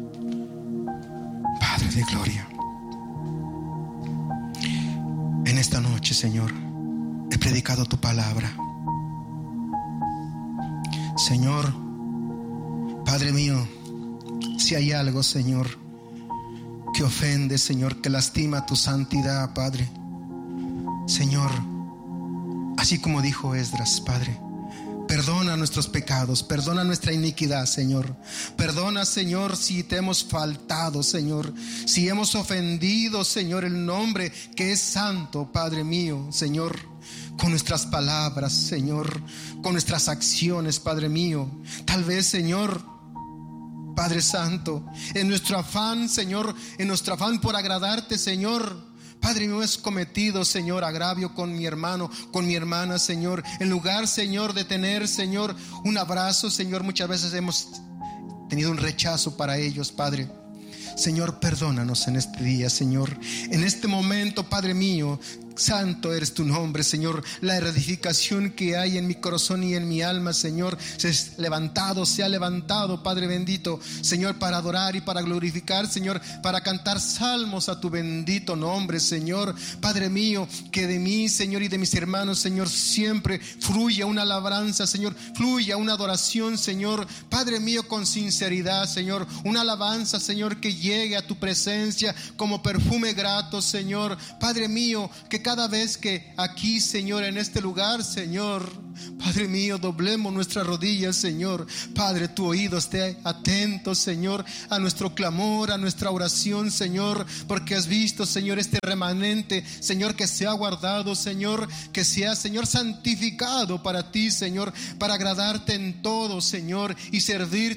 Padre de gloria, en esta noche, Señor, he predicado tu palabra. Señor, Padre mío, si hay algo, Señor, que ofende, Señor, que lastima tu santidad, Padre, Señor, así como dijo Esdras, Padre, perdona nuestros pecados, perdona nuestra iniquidad, Señor. Perdona, Señor, si te hemos faltado, Señor, si hemos ofendido, Señor, el nombre que es santo, Padre mío, Señor, con nuestras palabras, Señor, con nuestras acciones, Padre mío. Tal vez, Señor, Padre Santo, en nuestro afán, Señor, en nuestro afán por agradarte, Señor, Padre mío, es cometido, Señor, agravio con mi hermano, con mi hermana, Señor. En lugar, Señor, de tener, Señor, un abrazo, Señor, muchas veces hemos tenido un rechazo para ellos, Padre. Señor, perdónanos en este día, Señor. En este momento, Padre mío, santo eres tu nombre, Señor. La edificación que hay en mi corazón y en mi alma, Señor, se ha levantado, se ha levantado, Padre bendito, Señor, para adorar y para glorificar, Señor, para cantar salmos a tu bendito nombre, Señor. Padre mío, que de mí, Señor, y de mis hermanos, Señor, siempre fluya una alabanza, Señor, fluya una adoración, Señor. Padre mío, con sinceridad, Señor, una alabanza, Señor, que llegue a tu presencia como perfume grato, Señor. Padre mío, que cada vez que aquí, Señor, en este lugar, Señor, Padre mío, doblemos nuestras rodillas, Señor. Padre, tu oído esté atento, Señor, a nuestro clamor, a nuestra oración, Señor, porque has visto, Señor, este remanente, Señor, que se ha guardado, Señor, que sea, Señor, santificado para ti, Señor, para agradarte en todo, Señor, y servirte